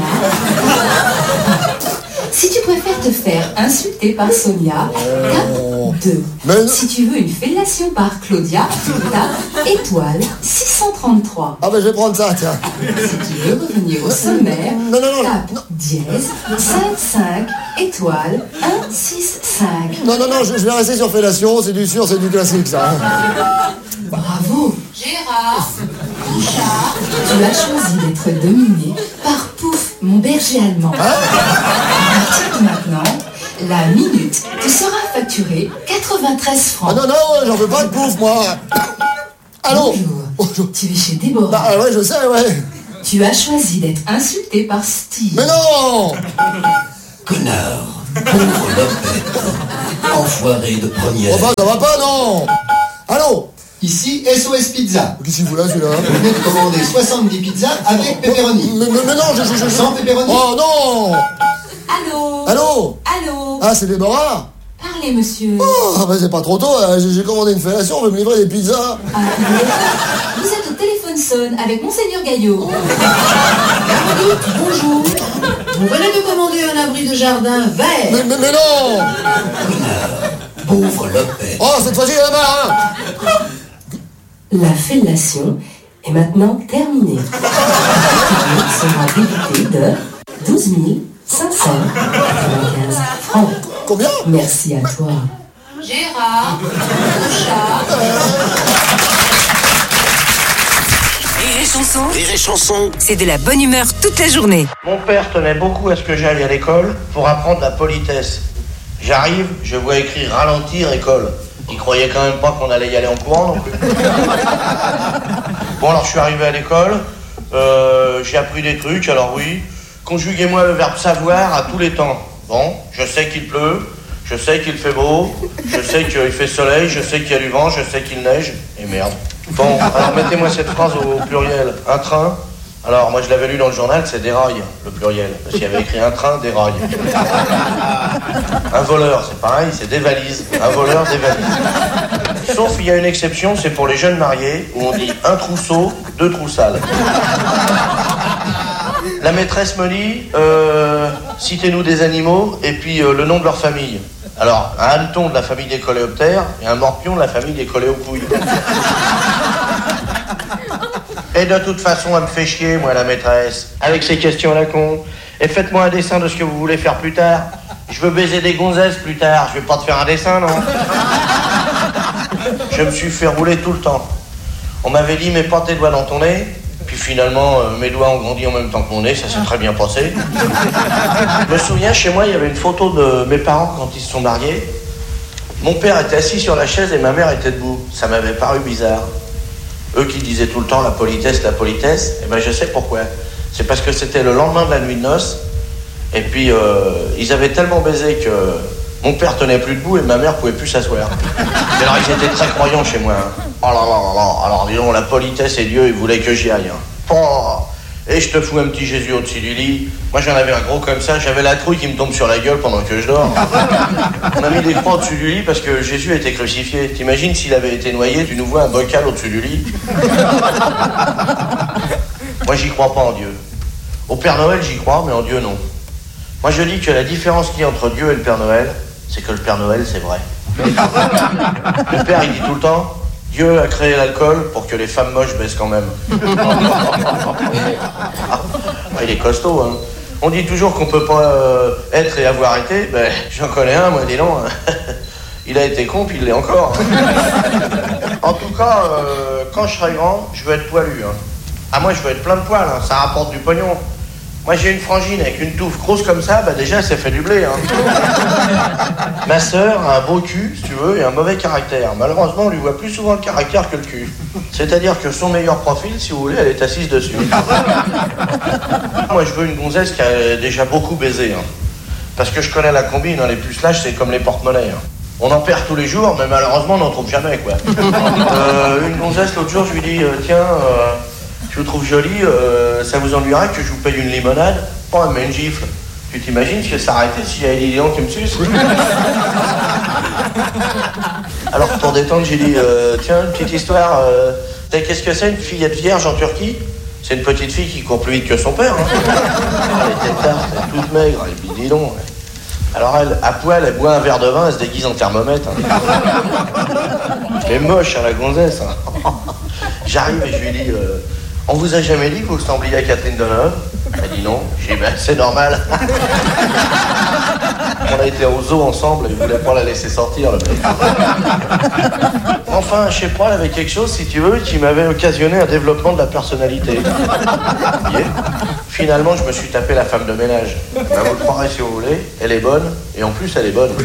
si tu préfères te faire insulter par Sonia, tape deux. Mais... Si tu veux une fellation par Claudia, tape étoile six cent trente-trois. Ah ben je vais prendre ça, tiens. Si tu veux revenir au sommaire, non, non, non, tape non. dièse cinq cinq étoile un six cinq. Non, non, non, je, je vais rester sur fellation, c'est du sûr, c'est du classique ça. Bravo. Gérard Bouchard. Tu as choisi d'être dominé par Pouf, mon berger allemand. Hein? À partir de maintenant, la minute te sera facturée quatre-vingt-treize francs. Ah non, non, j'en veux pas de Pouf, moi. Allô? Bonjour. Bonjour. Tu es chez Déborah. Bah ouais, je sais, ouais. Tu as choisi d'être insulté par Steve. Mais non! Connard. Pauvre Lopette. Enfoiré de première. Oh bah, ça va pas, non. Allô? Ici, S O S Pizza. Qu'est-ce qu'il fout là, celui-là? Vous venez de commander soixante-dix pizzas avec pepperoni. Mais, mais, mais non, je, je, je... Sans pepperoni. Oh non. Allô? Allô? Allô? Ah, c'est Déborah? Parlez, monsieur. Oh, bah c'est pas trop tôt, hein. j'ai commandé une fellation, on veut me livrer des pizzas. Ah, vous êtes au téléphone sonne avec Monseigneur Gaillot. Bonjour. Vous venez de commander un abri de jardin vert. Mais, mais, mais non. Pauvre Lopette. Oh, cette fois-ci, il y en a marre, hein. La fellation est maintenant terminée. Le sera débité de douze mille cinq cent quatre-vingt-quinze francs. Combien? Merci à toi. Gérard, Bouchard. Rire et chanson, Rire et chanson. c'est de la bonne humeur toute la journée. Mon père tenait beaucoup à ce que j'aille à l'école pour apprendre la politesse. J'arrive, je vois écrit ralentir école. Il croyait quand même pas qu'on allait y aller en courant non plus. Bon alors je suis arrivé à l'école, euh, j'ai appris des trucs, alors oui, conjuguez-moi le verbe savoir à tous les temps. Bon, je sais qu'il pleut, je sais qu'il fait beau, je sais qu'il fait soleil, je sais qu'il y a du vent, je sais qu'il neige, et merde. Bon, alors mettez-moi cette phrase au pluriel. Un train. Alors moi je l'avais lu dans le journal, c'est déraille, le pluriel. Parce qu'il y avait écrit un train, déraille. Un voleur, c'est pareil, c'est des valises. Un voleur, des valises. Sauf il y a une exception, c'est pour les jeunes mariés, où on dit un trousseau, deux troussales. La maîtresse me dit, euh, citez-nous des animaux, et puis euh, le nom de leur famille. Alors, un hanneton de la famille des coléoptères, et un morpion de la famille des coléopouilles. Et de toute façon, elle me fait chier, moi, la maîtresse, avec ses questions à la con. Et faites-moi un dessin de ce que vous voulez faire plus tard. Je veux baiser des gonzesses plus tard, je vais pas te faire un dessin, non? Je me suis fait rouler tout le temps. On m'avait dit, mets pas tes doigts dans ton nez. Puis finalement, euh, mes doigts ont grandi en même temps que mon nez, ça s'est très bien passé. Je me souviens, chez moi, il y avait une photo de mes parents quand ils se sont mariés. Mon père était assis sur la chaise et ma mère était debout. Ça m'avait paru bizarre. Eux qui disaient tout le temps la politesse, la politesse, eh ben je sais pourquoi. C'est parce que c'était le lendemain de la nuit de noces, et puis euh, ils avaient tellement baisé que mon père tenait plus debout et ma mère pouvait plus s'asseoir. Et alors ils étaient très croyants chez moi. Hein. Oh là là là là, alors disons, la politesse et Dieu, ils voulaient que j'y aille. Hein. Oh, et je te fous un petit Jésus au-dessus du lit. Moi j'en avais un gros comme ça, j'avais la trouille qui me tombe sur la gueule pendant que je dors. On a mis des croix au-dessus du lit parce que Jésus a été crucifié. T'imagines s'il avait été noyé, tu nous vois un bocal au-dessus du lit. Moi j'y crois pas en Dieu. Au Père Noël j'y crois, mais en Dieu non. Moi je dis que la différence qu'il y a entre Dieu et le Père Noël, c'est que le Père Noël c'est vrai. Le Père il dit tout le temps, Dieu a créé l'alcool pour que les femmes moches baissent quand même. Ah, il est costaud, hein. On dit toujours qu'on peut pas euh, être et avoir été. Ben, j'en connais un, moi, dis donc. Il a été con, puis il l'est encore. En tout cas, euh, quand je serai grand, je veux être poilu. Hein. Ah, moi, je veux être plein de poils, hein. Ça rapporte du pognon. Moi, j'ai une frangine avec une touffe grosse comme ça, bah déjà, ça fait du blé. Hein. Ma sœur a un beau cul, si tu veux, et un mauvais caractère. Malheureusement, on lui voit plus souvent le caractère que le cul. C'est-à-dire que son meilleur profil, si vous voulez, elle est assise dessus. Moi, je veux une gonzesse qui a déjà beaucoup baisé. Hein. Parce que je connais la combine, hein. Les pucelages, c'est comme les porte-monnaies. Hein. On en perd tous les jours, mais malheureusement, on n'en trouve jamais, quoi. Euh, une gonzesse, l'autre jour, je lui dis, euh, tiens... Euh, je vous trouve jolie, euh, ça vous ennuierait que je vous paye une limonade? Oh, elle met une gifle. Tu t'imagines ce que ça arrêtait si j'avais des gens qui me sucent? Alors pour détendre, j'ai dit, euh, tiens, une petite histoire, euh, qu'est-ce que c'est une fillette vierge en Turquie? C'est une petite fille qui court plus vite que son père. Hein. Elle était tarte, elle est toute maigre, elle est bidon. Alors elle, à poil, elle boit un verre de vin, elle se déguise en thermomètre. Hein. Elle est moche, hein, la gonzesse. Hein. J'arrive et je lui dis... Euh, on vous a jamais dit que vous ressembliez à Catherine Deneuve? Elle dit non. J'ai dit ben c'est normal. On a été au zoo ensemble et je voulais pas la laisser sortir le mec. Enfin, je sais pas, elle avait quelque chose, si tu veux, qui m'avait occasionné un développement de la personnalité. Yeah. Finalement, je me suis tapé la femme de ménage. Ben, vous le croirez si vous voulez, elle est bonne, et en plus elle est bonne.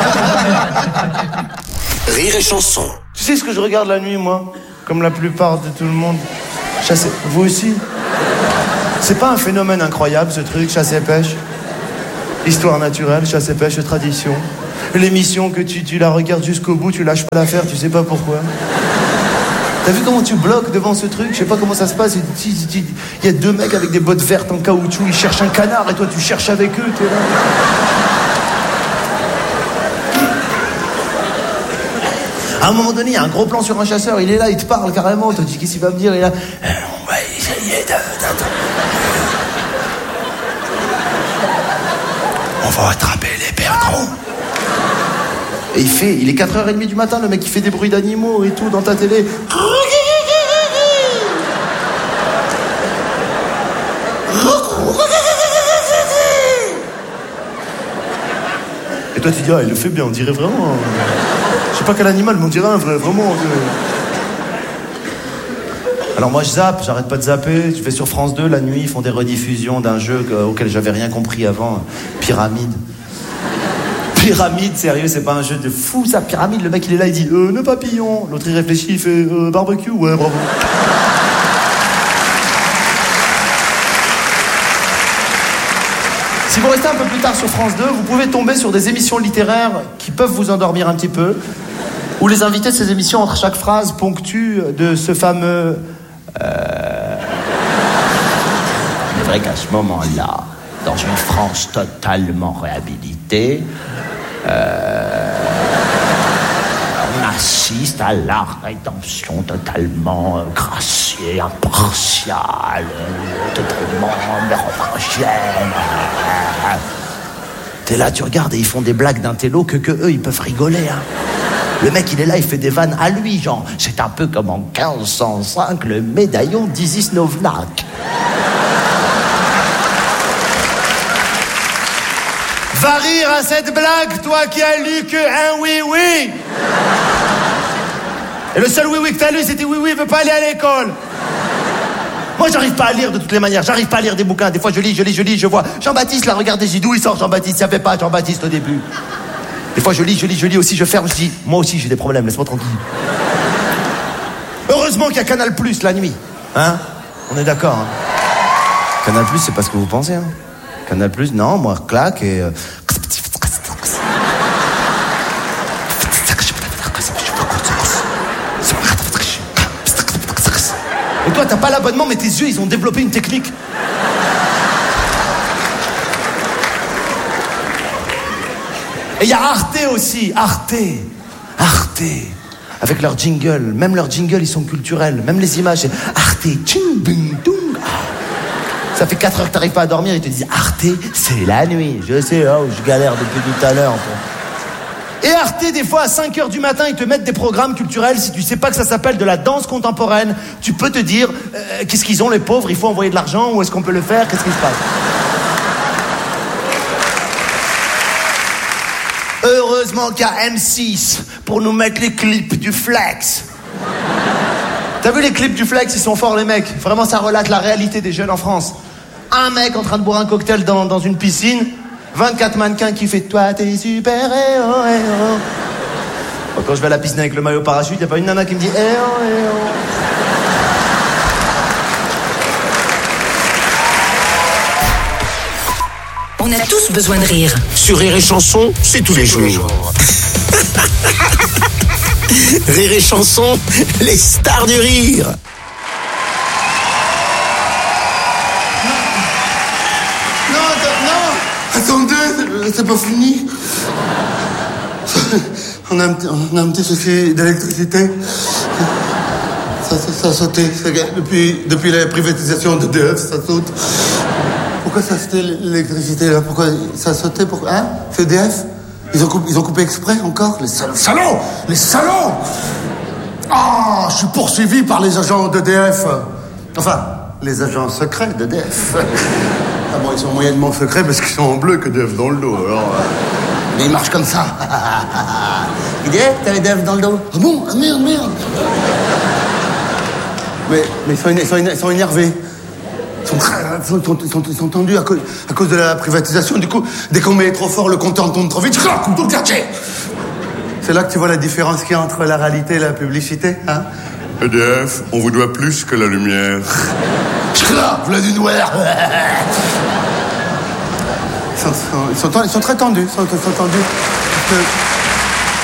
Rire et chanson. Tu sais ce que je regarde la nuit, moi? Comme la plupart de tout le monde. Chasser. Vous aussi? C'est pas un phénomène incroyable, ce truc, chasse et pêche? Histoire naturelle, chasse et pêche, tradition. L'émission que tu, tu la regardes jusqu'au bout, tu lâches pas l'affaire, tu sais pas pourquoi. T'as vu comment tu bloques devant ce truc? Je sais pas comment ça se passe. Il y a deux mecs avec des bottes vertes en caoutchouc, ils cherchent un canard et toi tu cherches avec eux, t'es là. À un moment donné, il y a un gros plan sur un chasseur, il est là, il te parle carrément, tu te dis qu'est-ce qu'il va me dire, il est là. Euh, on va essayer de... On va attraper les perdreaux. Et il fait, il est quatre heures trente du matin, le mec il fait des bruits d'animaux et tout dans ta télé. Et toi tu dis, ah il le fait bien, on dirait vraiment... Je sais pas quel animal, mais on dirait un vrai, vraiment... Alors moi je zappe, j'arrête pas de zapper, je vais sur France deux, la nuit, ils font des rediffusions d'un jeu auquel j'avais rien compris avant, Pyramide. Pyramide, sérieux, c'est pas un jeu de fou ça, Pyramide, le mec il est là, il dit euh, nœud papillon, l'autre il réfléchit, il fait euh, barbecue, ouais bravo. Si vous restez un peu plus tard sur France deux, vous pouvez tomber sur des émissions littéraires qui peuvent vous endormir un petit peu, où les invités de ces émissions, entre chaque phrase, ponctuent de ce fameux... Euh... C'est vrai qu'à ce moment-là, dans une France totalement réhabilitée, euh, on assiste à la rédemption totalement euh, graciée, impartiale, euh, totalement mérovingienne. T'es là, tu regardes et ils font des blagues d'un télo que, que eux, ils peuvent rigoler, hein. Le mec, il est là, il fait des vannes à lui, genre, c'est un peu comme en quinze cent cinq, le médaillon d'Isis Novnak. Va rire à cette blague, toi qui as lu que un oui-oui. Et le seul oui-oui que t'as lu, c'était oui-oui, veut pas aller à l'école. Moi, j'arrive pas à lire de toutes les manières, j'arrive pas à lire des bouquins. Des fois, je lis, je lis, je lis, je vois Jean-Baptiste, là, regardez, j'ai dit d'où il sort Jean-Baptiste, il y avait pas Jean-Baptiste au début. Des fois, je lis, je lis, je lis aussi, je ferme, je dis, moi aussi, j'ai des problèmes, laisse-moi tranquille. Heureusement qu'il y a Canal Plus la nuit. Hein? On est d'accord, hein? Canal Plus, c'est pas ce que vous pensez, hein? Canal Plus, non, moi, claque et... Euh... Et toi, t'as pas l'abonnement, mais tes yeux, ils ont développé une technique. Et il y a Arte aussi, Arte, Arte, avec leur jingle, même leurs jingles, ils sont culturels, même les images, c'est Arte, tching, bing, dung. Ça fait quatre heures que t'arrives pas à dormir, ils te disent Arte, c'est la nuit. Je sais, oh, je galère depuis tout à l'heure. Et Arte, des fois, à cinq heures du matin, ils te mettent des programmes culturels. Si tu sais pas que ça s'appelle de la danse contemporaine, tu peux te dire, euh, qu'est-ce qu'ils ont, les pauvres? Il faut envoyer de l'argent, où est-ce qu'on peut le faire? Qu'est-ce qui se passe? Heureusement qu'il y a M six pour nous mettre les clips du Flex. T'as vu les clips du Flex? Ils sont forts, les mecs. Vraiment, ça relate la réalité des jeunes en France. Un mec en train de boire un cocktail dans, dans une piscine, vingt-quatre mannequins qui fait « Toi, t'es super héros, héros ». Quand je vais à la piscine avec le maillot parachute, y a pas une nana qui me dit « Héros, héros ». On a tous besoin de rire. Sur Rire et Chanson, c'est tous les jours. Rire et Chanson, les stars du rire. Non, non, attendez, c'est pas fini. On a un, on a un petit souci d'électricité. Ça, ça, ça a sauté. Depuis, depuis la privatisation de d'E D F, ça saute. Pourquoi ça sautait l'électricité là? Pourquoi ça sautait? Pourquoi? Hein? C'est E D F? Ils ont coupé, ils ont coupé exprès encore? Les salauds! Salauds! Les salauds! Ah, oh, je suis poursuivi par les agents d'E D F. Enfin, les agents secrets d'E D F. Ah bon, ils sont moyennement secrets parce qu'ils sont en bleu que d'E D F dans le dos, alors... Euh... Mais ils marchent comme ça. Il dit, hey, t'as E D F dans le dos? Ah bon? Ah merde, merde. Mais, mais ils, sont, ils, sont, ils sont énervés. Ils sont, très, ils, sont, ils, sont, ils sont tendus à cause, à cause de la privatisation. Du coup, dès qu'on met trop fort, le compteur tourne trop vite. Tout le quartier. C'est là que tu vois la différence qu'il y a entre la réalité et la publicité, hein? E D F, on vous doit plus que la lumière. Là, voilà du noir. Ils sont, ils sont, ils sont, ils sont très tendus. Ils sont, ils sont tendus. Parce que